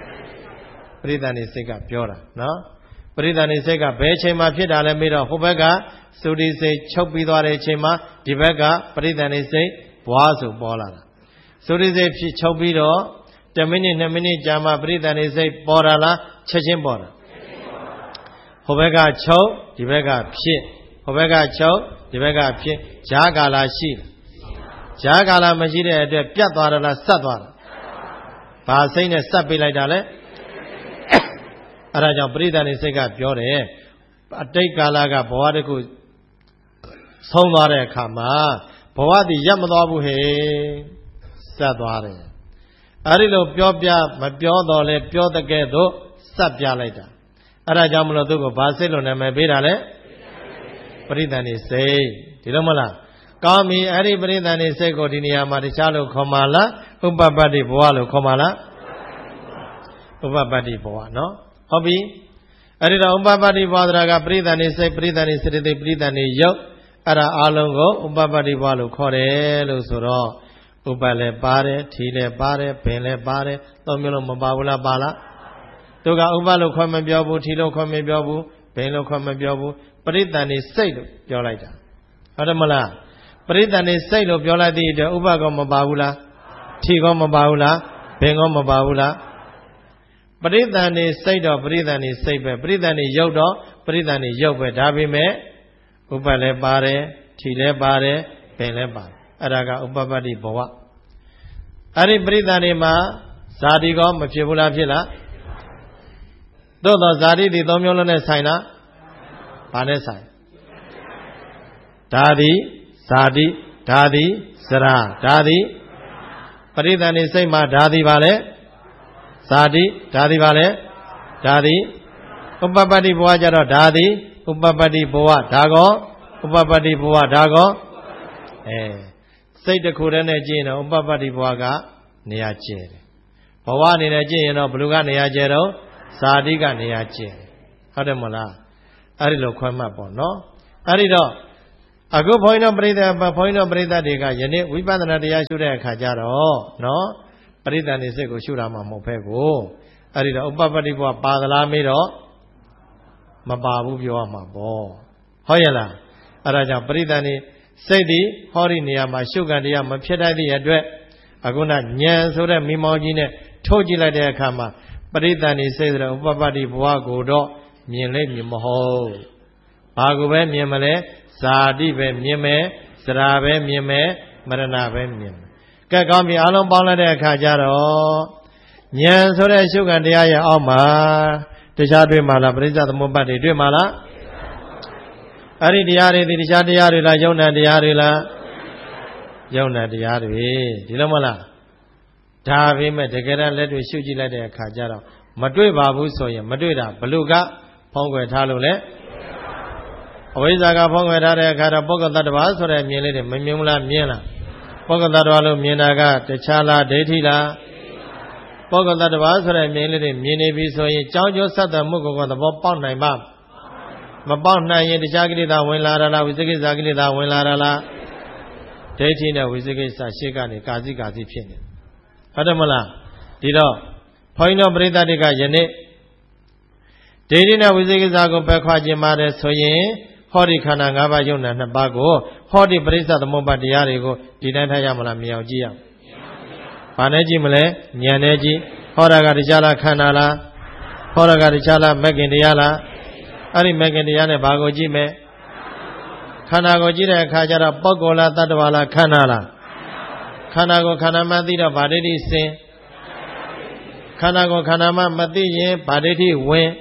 ပရိသန္တိစိတ်ကပြောတာနော်ပရိသန္တိစိတ်ကဘယ်အချိန်မှဖြစ်တာလဲမေးတော့ဟိုဘက်ကသုတိစိတ်ချုပ်ပြီးသွားတဲ့အချိန်မှာဒီဘက်ကပရိသန္တိစိတ်ဘွားဆိုပေါ်လာတာသုတိစိတ်ဖြစ်ချုပ်ပြီးတော့10မိနစ်2မိနစ်ကြာမှပရိသန္တိစိတ်ပေါ်လာလားချက်ချင်းပေါ်တာဟိုဘက်ကချုပ်ဒီဘက်ကဖြစ်ဟိုဘက်ကချုပ်ဒီဘက်ကဖြစ်ဈာကာလရှိဈာကာလမရှိတဲ့အတွက်ပြတ်သွားတာလားဆက်သွားတာဘာစိတ်နဲ့ဆက်ပေးလိုက်တာလဲအဲ့ဒါကြောင့်ပရိသန္တိစိတ်ကပြောတယ်အတိတ်ကာလကဘဝတစ်ခုဆုံးသွားတဲ့အခါမှာဘဝတည်ရပ်မသွားဘူးဟဲ့ဆက်သွားတယ်အဲ့ဒီလိုပြောပြမပြောတော့လဲပြောတဲ့ကဲ့သို့ဆက်ပြလိုက်တာအဲ့ဒါကြောင့်မလို့သူကဘာစိတ်လို့နာမည်ပေးတာလဲပရိသန္တိစိတ်ဒီလိုမလားကောင်းပြီအဲ့ဒီပရိသန္တိစိတ်ကိုဒီနေရာမှာတခြားလို့ခေါ်မှာလားဥပပတ္တိဘဝလို့ခေါ်မှာလားဥပပတ္တိဘဝနော်ဟုတ်ပြီအဲ့ဒီတော့ဥပပတ္တိဘဝဆိုတာကပရိသန္တိစိတ်ပရိသန္တိစရတိပရိသန္တိယုတ်အဲ့ဒါအလုံးကိုဥပပတ္တိဘဝလို့ခေါ်တယ်လို့ဆိုတော့ဥပလည်းပါတယ်ထီလည်းပါတယ်ဘင်လည်းပါတယ်သုံးမျိုးလုံးမပါဘူးလားပါလားသူကဥပလို့ခေါ်မပြောဘူးထီလို့ခေါ်မပြောဘူးဘင်လို့ခေါ်မပြောဘူးပရိသန္တိစိတ်လို့ပြောလိုက်တာဟုတ်တယ်မလားပရိသန္တိစိတ်လို့ပြောလိုက်တဲ့အတွက်ဥပကောမပါဘူးလားထီကောမပါဘူးလားဘင်ကောမပါဘူးလားပရိသန္တိစိတ်တော့ပရိသန္တိစိတ်ပဲပရိသန္တိယုတ်တော့ပရိသန္တိယုတ်ပဲဒါပေမဲ့ဥပလည်းပါတယ်ထီလည်းပါတယ်ဘင်လည်းပါတယ်အဲ့ဒါကဥပပတ္တိဘဝအဲ့ဒီပရိသန္တိမှာဇာတိကောမဖြစ်ဘူးလားဖြစ်လားသို့တော့ဇာတိဒီသုံးမျိုးလုံးနဲ့ဆိုင်လားဘာနဲ့ဆိုင်ဓာတိဇာတိဓာတိစရာဓာတိပရိသန္တိစိတ်မှာဓာတိပါလေဇာတိဓာတိပါလေဓာတိဥပပတ္တိဘဝကြတော့ဓာတိဥပပတ္တိဘဝဓာကောဥပပတ္တိဘဝဓာကောစိတ်တစ်ခုတည်းနဲ့ကြည့်ရင်တော့ဥပပတ္တိဘဝကနေရာကျဲတယ်ဘဝအနေနဲ့ကြည့်ရင်တော့ဘယ်လိုကနေရာကျဲတော့ဇာတိကနေရာကျဲတယ်ဟုတ်တယ်မလားအဲ့ဒီလိုခွဲမှတ်ပေါ့နော်အဲ့ဒီတော့အခုဘုန်းကြီးတို့ပရိသတ်တွေကယနေ့ဝိပဿနာတရားရှုတဲ့အခါကျတော့နော်ပရိသန္တိစိတ်ကိုရှုတာမှမဟုတ်ပဲကိုအဲ့ဒီတော့ဥပပတ္တိဘဝပါသလားမေးတော့မပါဘူးပြောရမှာပေါ့ဟုတ်ရဲ့လားအဲ့ဒါကြောင့်ပရိသန္တိစိတ်ဒီဟောဒီနေရာမှာရှုခံတရားမဖြစ်တတ်တဲ့အတွက်အခုနဉာဏ်ဆိုတဲ့မိမောကြီးနဲ့ထိုးကြည့်လိုက်တဲ့အခါမှာပရိသန္တိစိတ်ဆိုတဲ့ဥပပတ္တိဘဝကိုတော့မြင်လိမ့်မည်မဟုတ်ဘာကိုပဲမြင်မလဲဇာတိပဲမြင်မယ်စရာပဲမြင်မယ်မရဏပဲမြင်မယ်ကဲကောင်းပြီအားလုံးပေါင်းလိုက်တဲ့အခါကျတော့ဉာဏ်ဆိုတဲ့ရှုခံတရားရဲ့အောက်မှာတခြားတွေ့မှာလားပရိစ္ဆသမုပ္ပါဒ်တွေတွေ့မှာလားအဲ့ဒီတရားတွေဒီတခြားတရားတွေလားယုံနာတရားတွေလားယုံနာတရားတွေဒီလိုမလားဒါပေမဲ့တကယ်တမ်းလက်တွေ့ရှုကြည့်လိုက်တဲ့အခါကျတော့မတွေ့ပါဘူးဆိုရင်မတွေ့တာဘလို့ကဖုံးကွယ်ထားလို့လဲအဝိဇ္ဇာကဖုံးကွယ်ထားတဲ့အခါတော့ပုဂ္ဂိုလ်တ attva ဆိုတဲ့မြင်လေးတွေမမြင်ဘူးလားမြင်လားပုဂ္ဂိုလ်တ attva လို့မြင်တာကတခြားလားဒိဋ္ဌိလားပုဂ္ဂိုလ်တ attva ဆိုတဲ့မြင်လေးတွေမြင်နေပြီဆိုရင်ကြောင်းကျိုးဆက်သွယ်မှုကိုသဘောပေါက်နိုင်ပါမပေါက်နိုင်ရင်တခြားကိလေသာဝင်လာတာလားဝိသေကိစ္စကိလေသာဝင်လာတာလားဒိဋ္ဌိနဲ့ဝိသေကိစ္စရှေ့ကနေကာစီဖြစ်နေဟုတ်တယ်မလားဒီတော့ဘုန်းကြီးတို့ပရိသတ်တွေကယနေ့ဒိဋ္ဌိနဲ့ဝိသေကိစ္စကိုပယ်ခွာခြင်းပါတယ်ဆိုရင်ဟောဒီခန္ဓာ၅ပါးယုံနာ2ပါးကိုဟောဒီပရိစ္ဆသမုပ္ပါဒ်တရားတွေကိုဒီတိုင်းထားရမလားမြင်အောင်ကြည့်ရအောင်ဘာနဲ့ကြည့်မလဲဉာဏ်နဲ့ကြည့်ဟောတာကတရားလားခန္ဓာလားဟောတာကတရားလားမဂ္ဂင်တရားလားအဲ့ဒီမဂ္ဂင်တရားနဲ့ဘာကိုကြည့်မယ်ခန္ဓာကိုကြည့်တဲ့အခါကျတော့ပုဂ္ဂိုလ်လားတ attva လားခန္ဓာလားခန္ဓာကိုခန္ဓာမှသိတော့ဗာဒိဋ္ဌိစင်ခန္ဓာကိုခန္ဓာမှမသိရင်ဗာဒိဋ္ဌိဝင်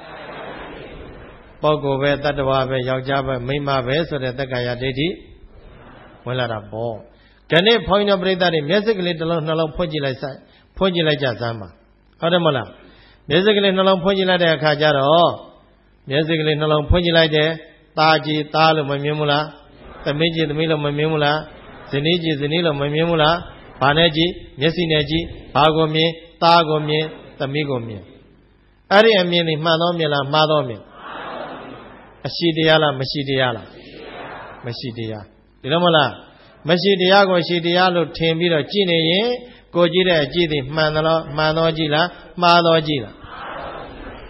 ပုဂ္ဂိုလ်ပဲတ attva ပဲယောက်ျားပဲမိန်းမပဲဆိုတဲ့တက္ကရာဒိဋ္ဌိဝင်လာတာပေါ့ခဏဘုန်းကြီးတို့ပြိဿတွေမျက်စိကလေးတစ်လုံးနှလုံးဖွင့်ကြည့်လိုက်ကြစမ်းပါဟုတ်တယ်မလားမျက်စိကလေးနှလုံးဖွင့်ကြည့်လိုက်တဲ့အခါကျတော့မျက်စိကလေးနှလုံးဖွင့်ကြည့်လိုက်တယ်ตาကြည့်ตาလို့မမြင်ဘူးလားသမီးကြည့်သမီးလို့မမြင်ဘူးလားဇနီးကြည့်ဇနီးလို့မမြင်ဘူးလားဘာနဲ့ကြည့်မျက်စိနဲ့ကြည့်ဘာကိုမြင်ตาကိုမြင်သမီးကိုမြင်အဲ့ဒီအမြင်นี่မှန်သောမြင်လားမှားသောမြင်အရှိတရားလားမရှိတရားလားမရှိတရားဒီလိုမလားမရှိတရားကိုရှိတရားလို့ထင်ပြီးတော့ကြည့်နေရင်ကိုကြည့်တဲ့အကြည့်တွေမှန်သောကြည့်လားမှားသောကြည့်လား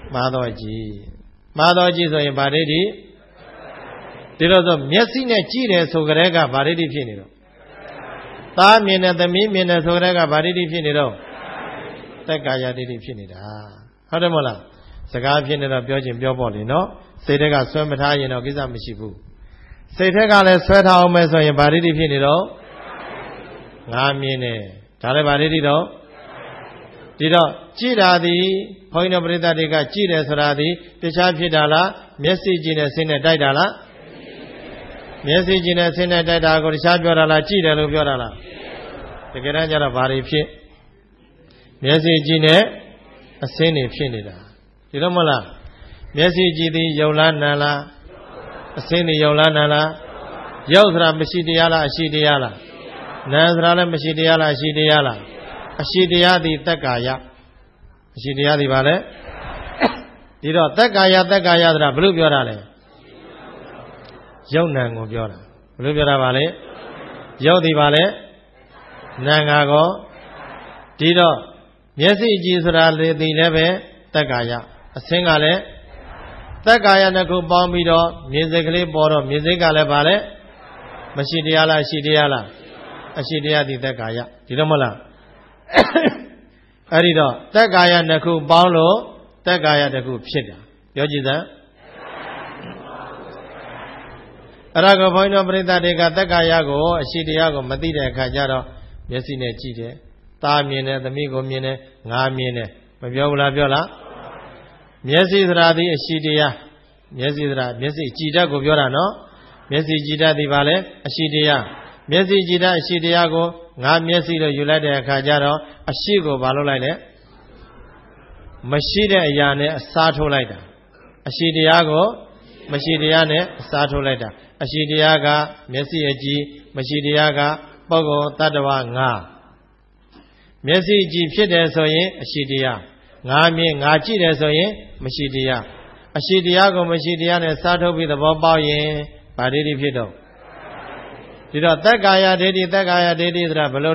မှားတော်ကြည့်ဆိုရင်ဗာဒိဋ္ဌိဒီလိုဆိုမျက်စိနဲ့ကြည့်တယ်ဆိုကြတဲ့ကဗာဒိဋ္ဌိဖြစ်နေတော့သားမြင်တဲ့သမီးမြင်တဲ့ဆိုကြတဲ့ကဗာဒိဋ္ဌိဖြစ်နေတော့တက္ကာယဒိဋ္ဌိဖြစ်နေတာဟုတ်တယ်မဟုတ်လားစကားဖြစ်နေတော့ပြောချင်ပြောပေါ့လေနော်စိတ်ထက်ကဆွဲမထားရင်တော့ကိစ္စမရှိဘူးစိတ်ထက်ကလည်းဆွဲထားအောင်မယ်ဆိုရင်ဗာဒိဋ္ဌိဖြစ်နေတော့ငါမြင်တယ်ဒါလည်းဗာဒိဋ္ဌိတော့ဒီတော့ကြည်တာသည်ဘုန်းကြီးတို့ပရိသတ်တွေကကြည်တယ်ဆိုတာသည်တခြားဖြစ်တာလားမျက်စိကြည့်နဲ့ဆင်းနဲ့တိုက်တာလားမျက်စိကြည့်နဲ့ဆင်းနဲ့တိုက်တာကိုတခြားပြောတာလားကြည်တယ်လို့ပြောတာလားတကယ်တမ်းကျတော့ဘာတွေဖြစ်မျက်စိကြည့်နဲ့အဆင်းတွေဖြစ်နေတာဒီတော့မဟုတ်လားမျက်စိကြည့်သည်ယုံလားနာလားအဆင်းတွေယုံလားနာလားယုတ်ဆိုတာမရှိတရားလားအရှိတရားလားနာဆိုတာလည်းမရှိတရားလားအရှိတရားလားအရှိတရားသည်တက္ကာယအရှိတရားသည်ဘာလဲဒီတော့တက္ကာယဆိုတာဘယ်လိုပြောတာလဲယုတ်နံကိုပြောတာဘယ်လိုပြောတာပါလဲယုတ်သည်ဘာလဲနာငါကောဒီတော့မျက်စိကြည့်ဆိုတာလေဒီလည်းပဲတက္ကာယအဆင်းကလည်းတက္ကာယတစ်ခုပေါင်းပြီးတော့မြင်စိတ်ကလေးပေါ်တော့မြင်စိတ်ကလည်းဘာလဲမရှိတရားလားရှိတရားလားအရှိတရားသည်တက္ကာယဒီတော့မဟုတ်လားအဲ့ဒီတော့တက္ကာယနှစ်ခုပေါင်းလို့တက္ကာယတစ်ခုဖြစ်တာပြောကြည့်စမ်းအဲ့ဒါကိုဘုန်းကြီးတို့ပရိသတ်တွေကတက္ကာယကိုအရှိတရားကိုမသိတဲ့အခါကျတော့မျက်စိနဲ့ကြည့်တယ်သားမြင်တယ်သမီးကိုမြင်တယ်ငါမြင်တယ်မပြောဘူးလားပြောလားမျက်စိသရာသည်အရှိတရားမျက်စိသရာမျက်စိကြည်တတ်ကိုပြောတာနော်မျက်စိကြည်တတ်သည်ပါလေအရှိတရားမျက်စိကြည်တတ်အရှိတရားကိုငါမျက်စိလို့ယူလိုက်တဲ့အခါကျတော့အရှိကိုဘာလုပ်လိုက်လဲမရှိတဲ့အရာနဲ့အစားထိုးလိုက်တာအရှိတရားကိုမရှိတရားနဲ့အစားထိုးလိုက်တာအရှိတရားကမျက်စိအကြည့်မရှိတရားကပုဂ္ဂိုလ်တ attva ငါမျက်စိကြည့်ဖြစ်တယ်ဆိုရင်အရှိတရားငါမြင်ငါကြည့်တယ်ဆိုရင်မရှိတရားအရှိတရားကိုမရှိတရားနဲ့စားထုတ်ပြီးသဘောပေါက်ရင်ဗာဒိဋ္ဌိဖြစ်တော့ဒီတော့တက္ကာယဒိဋ္ဌိဆိုတာဘယ်လို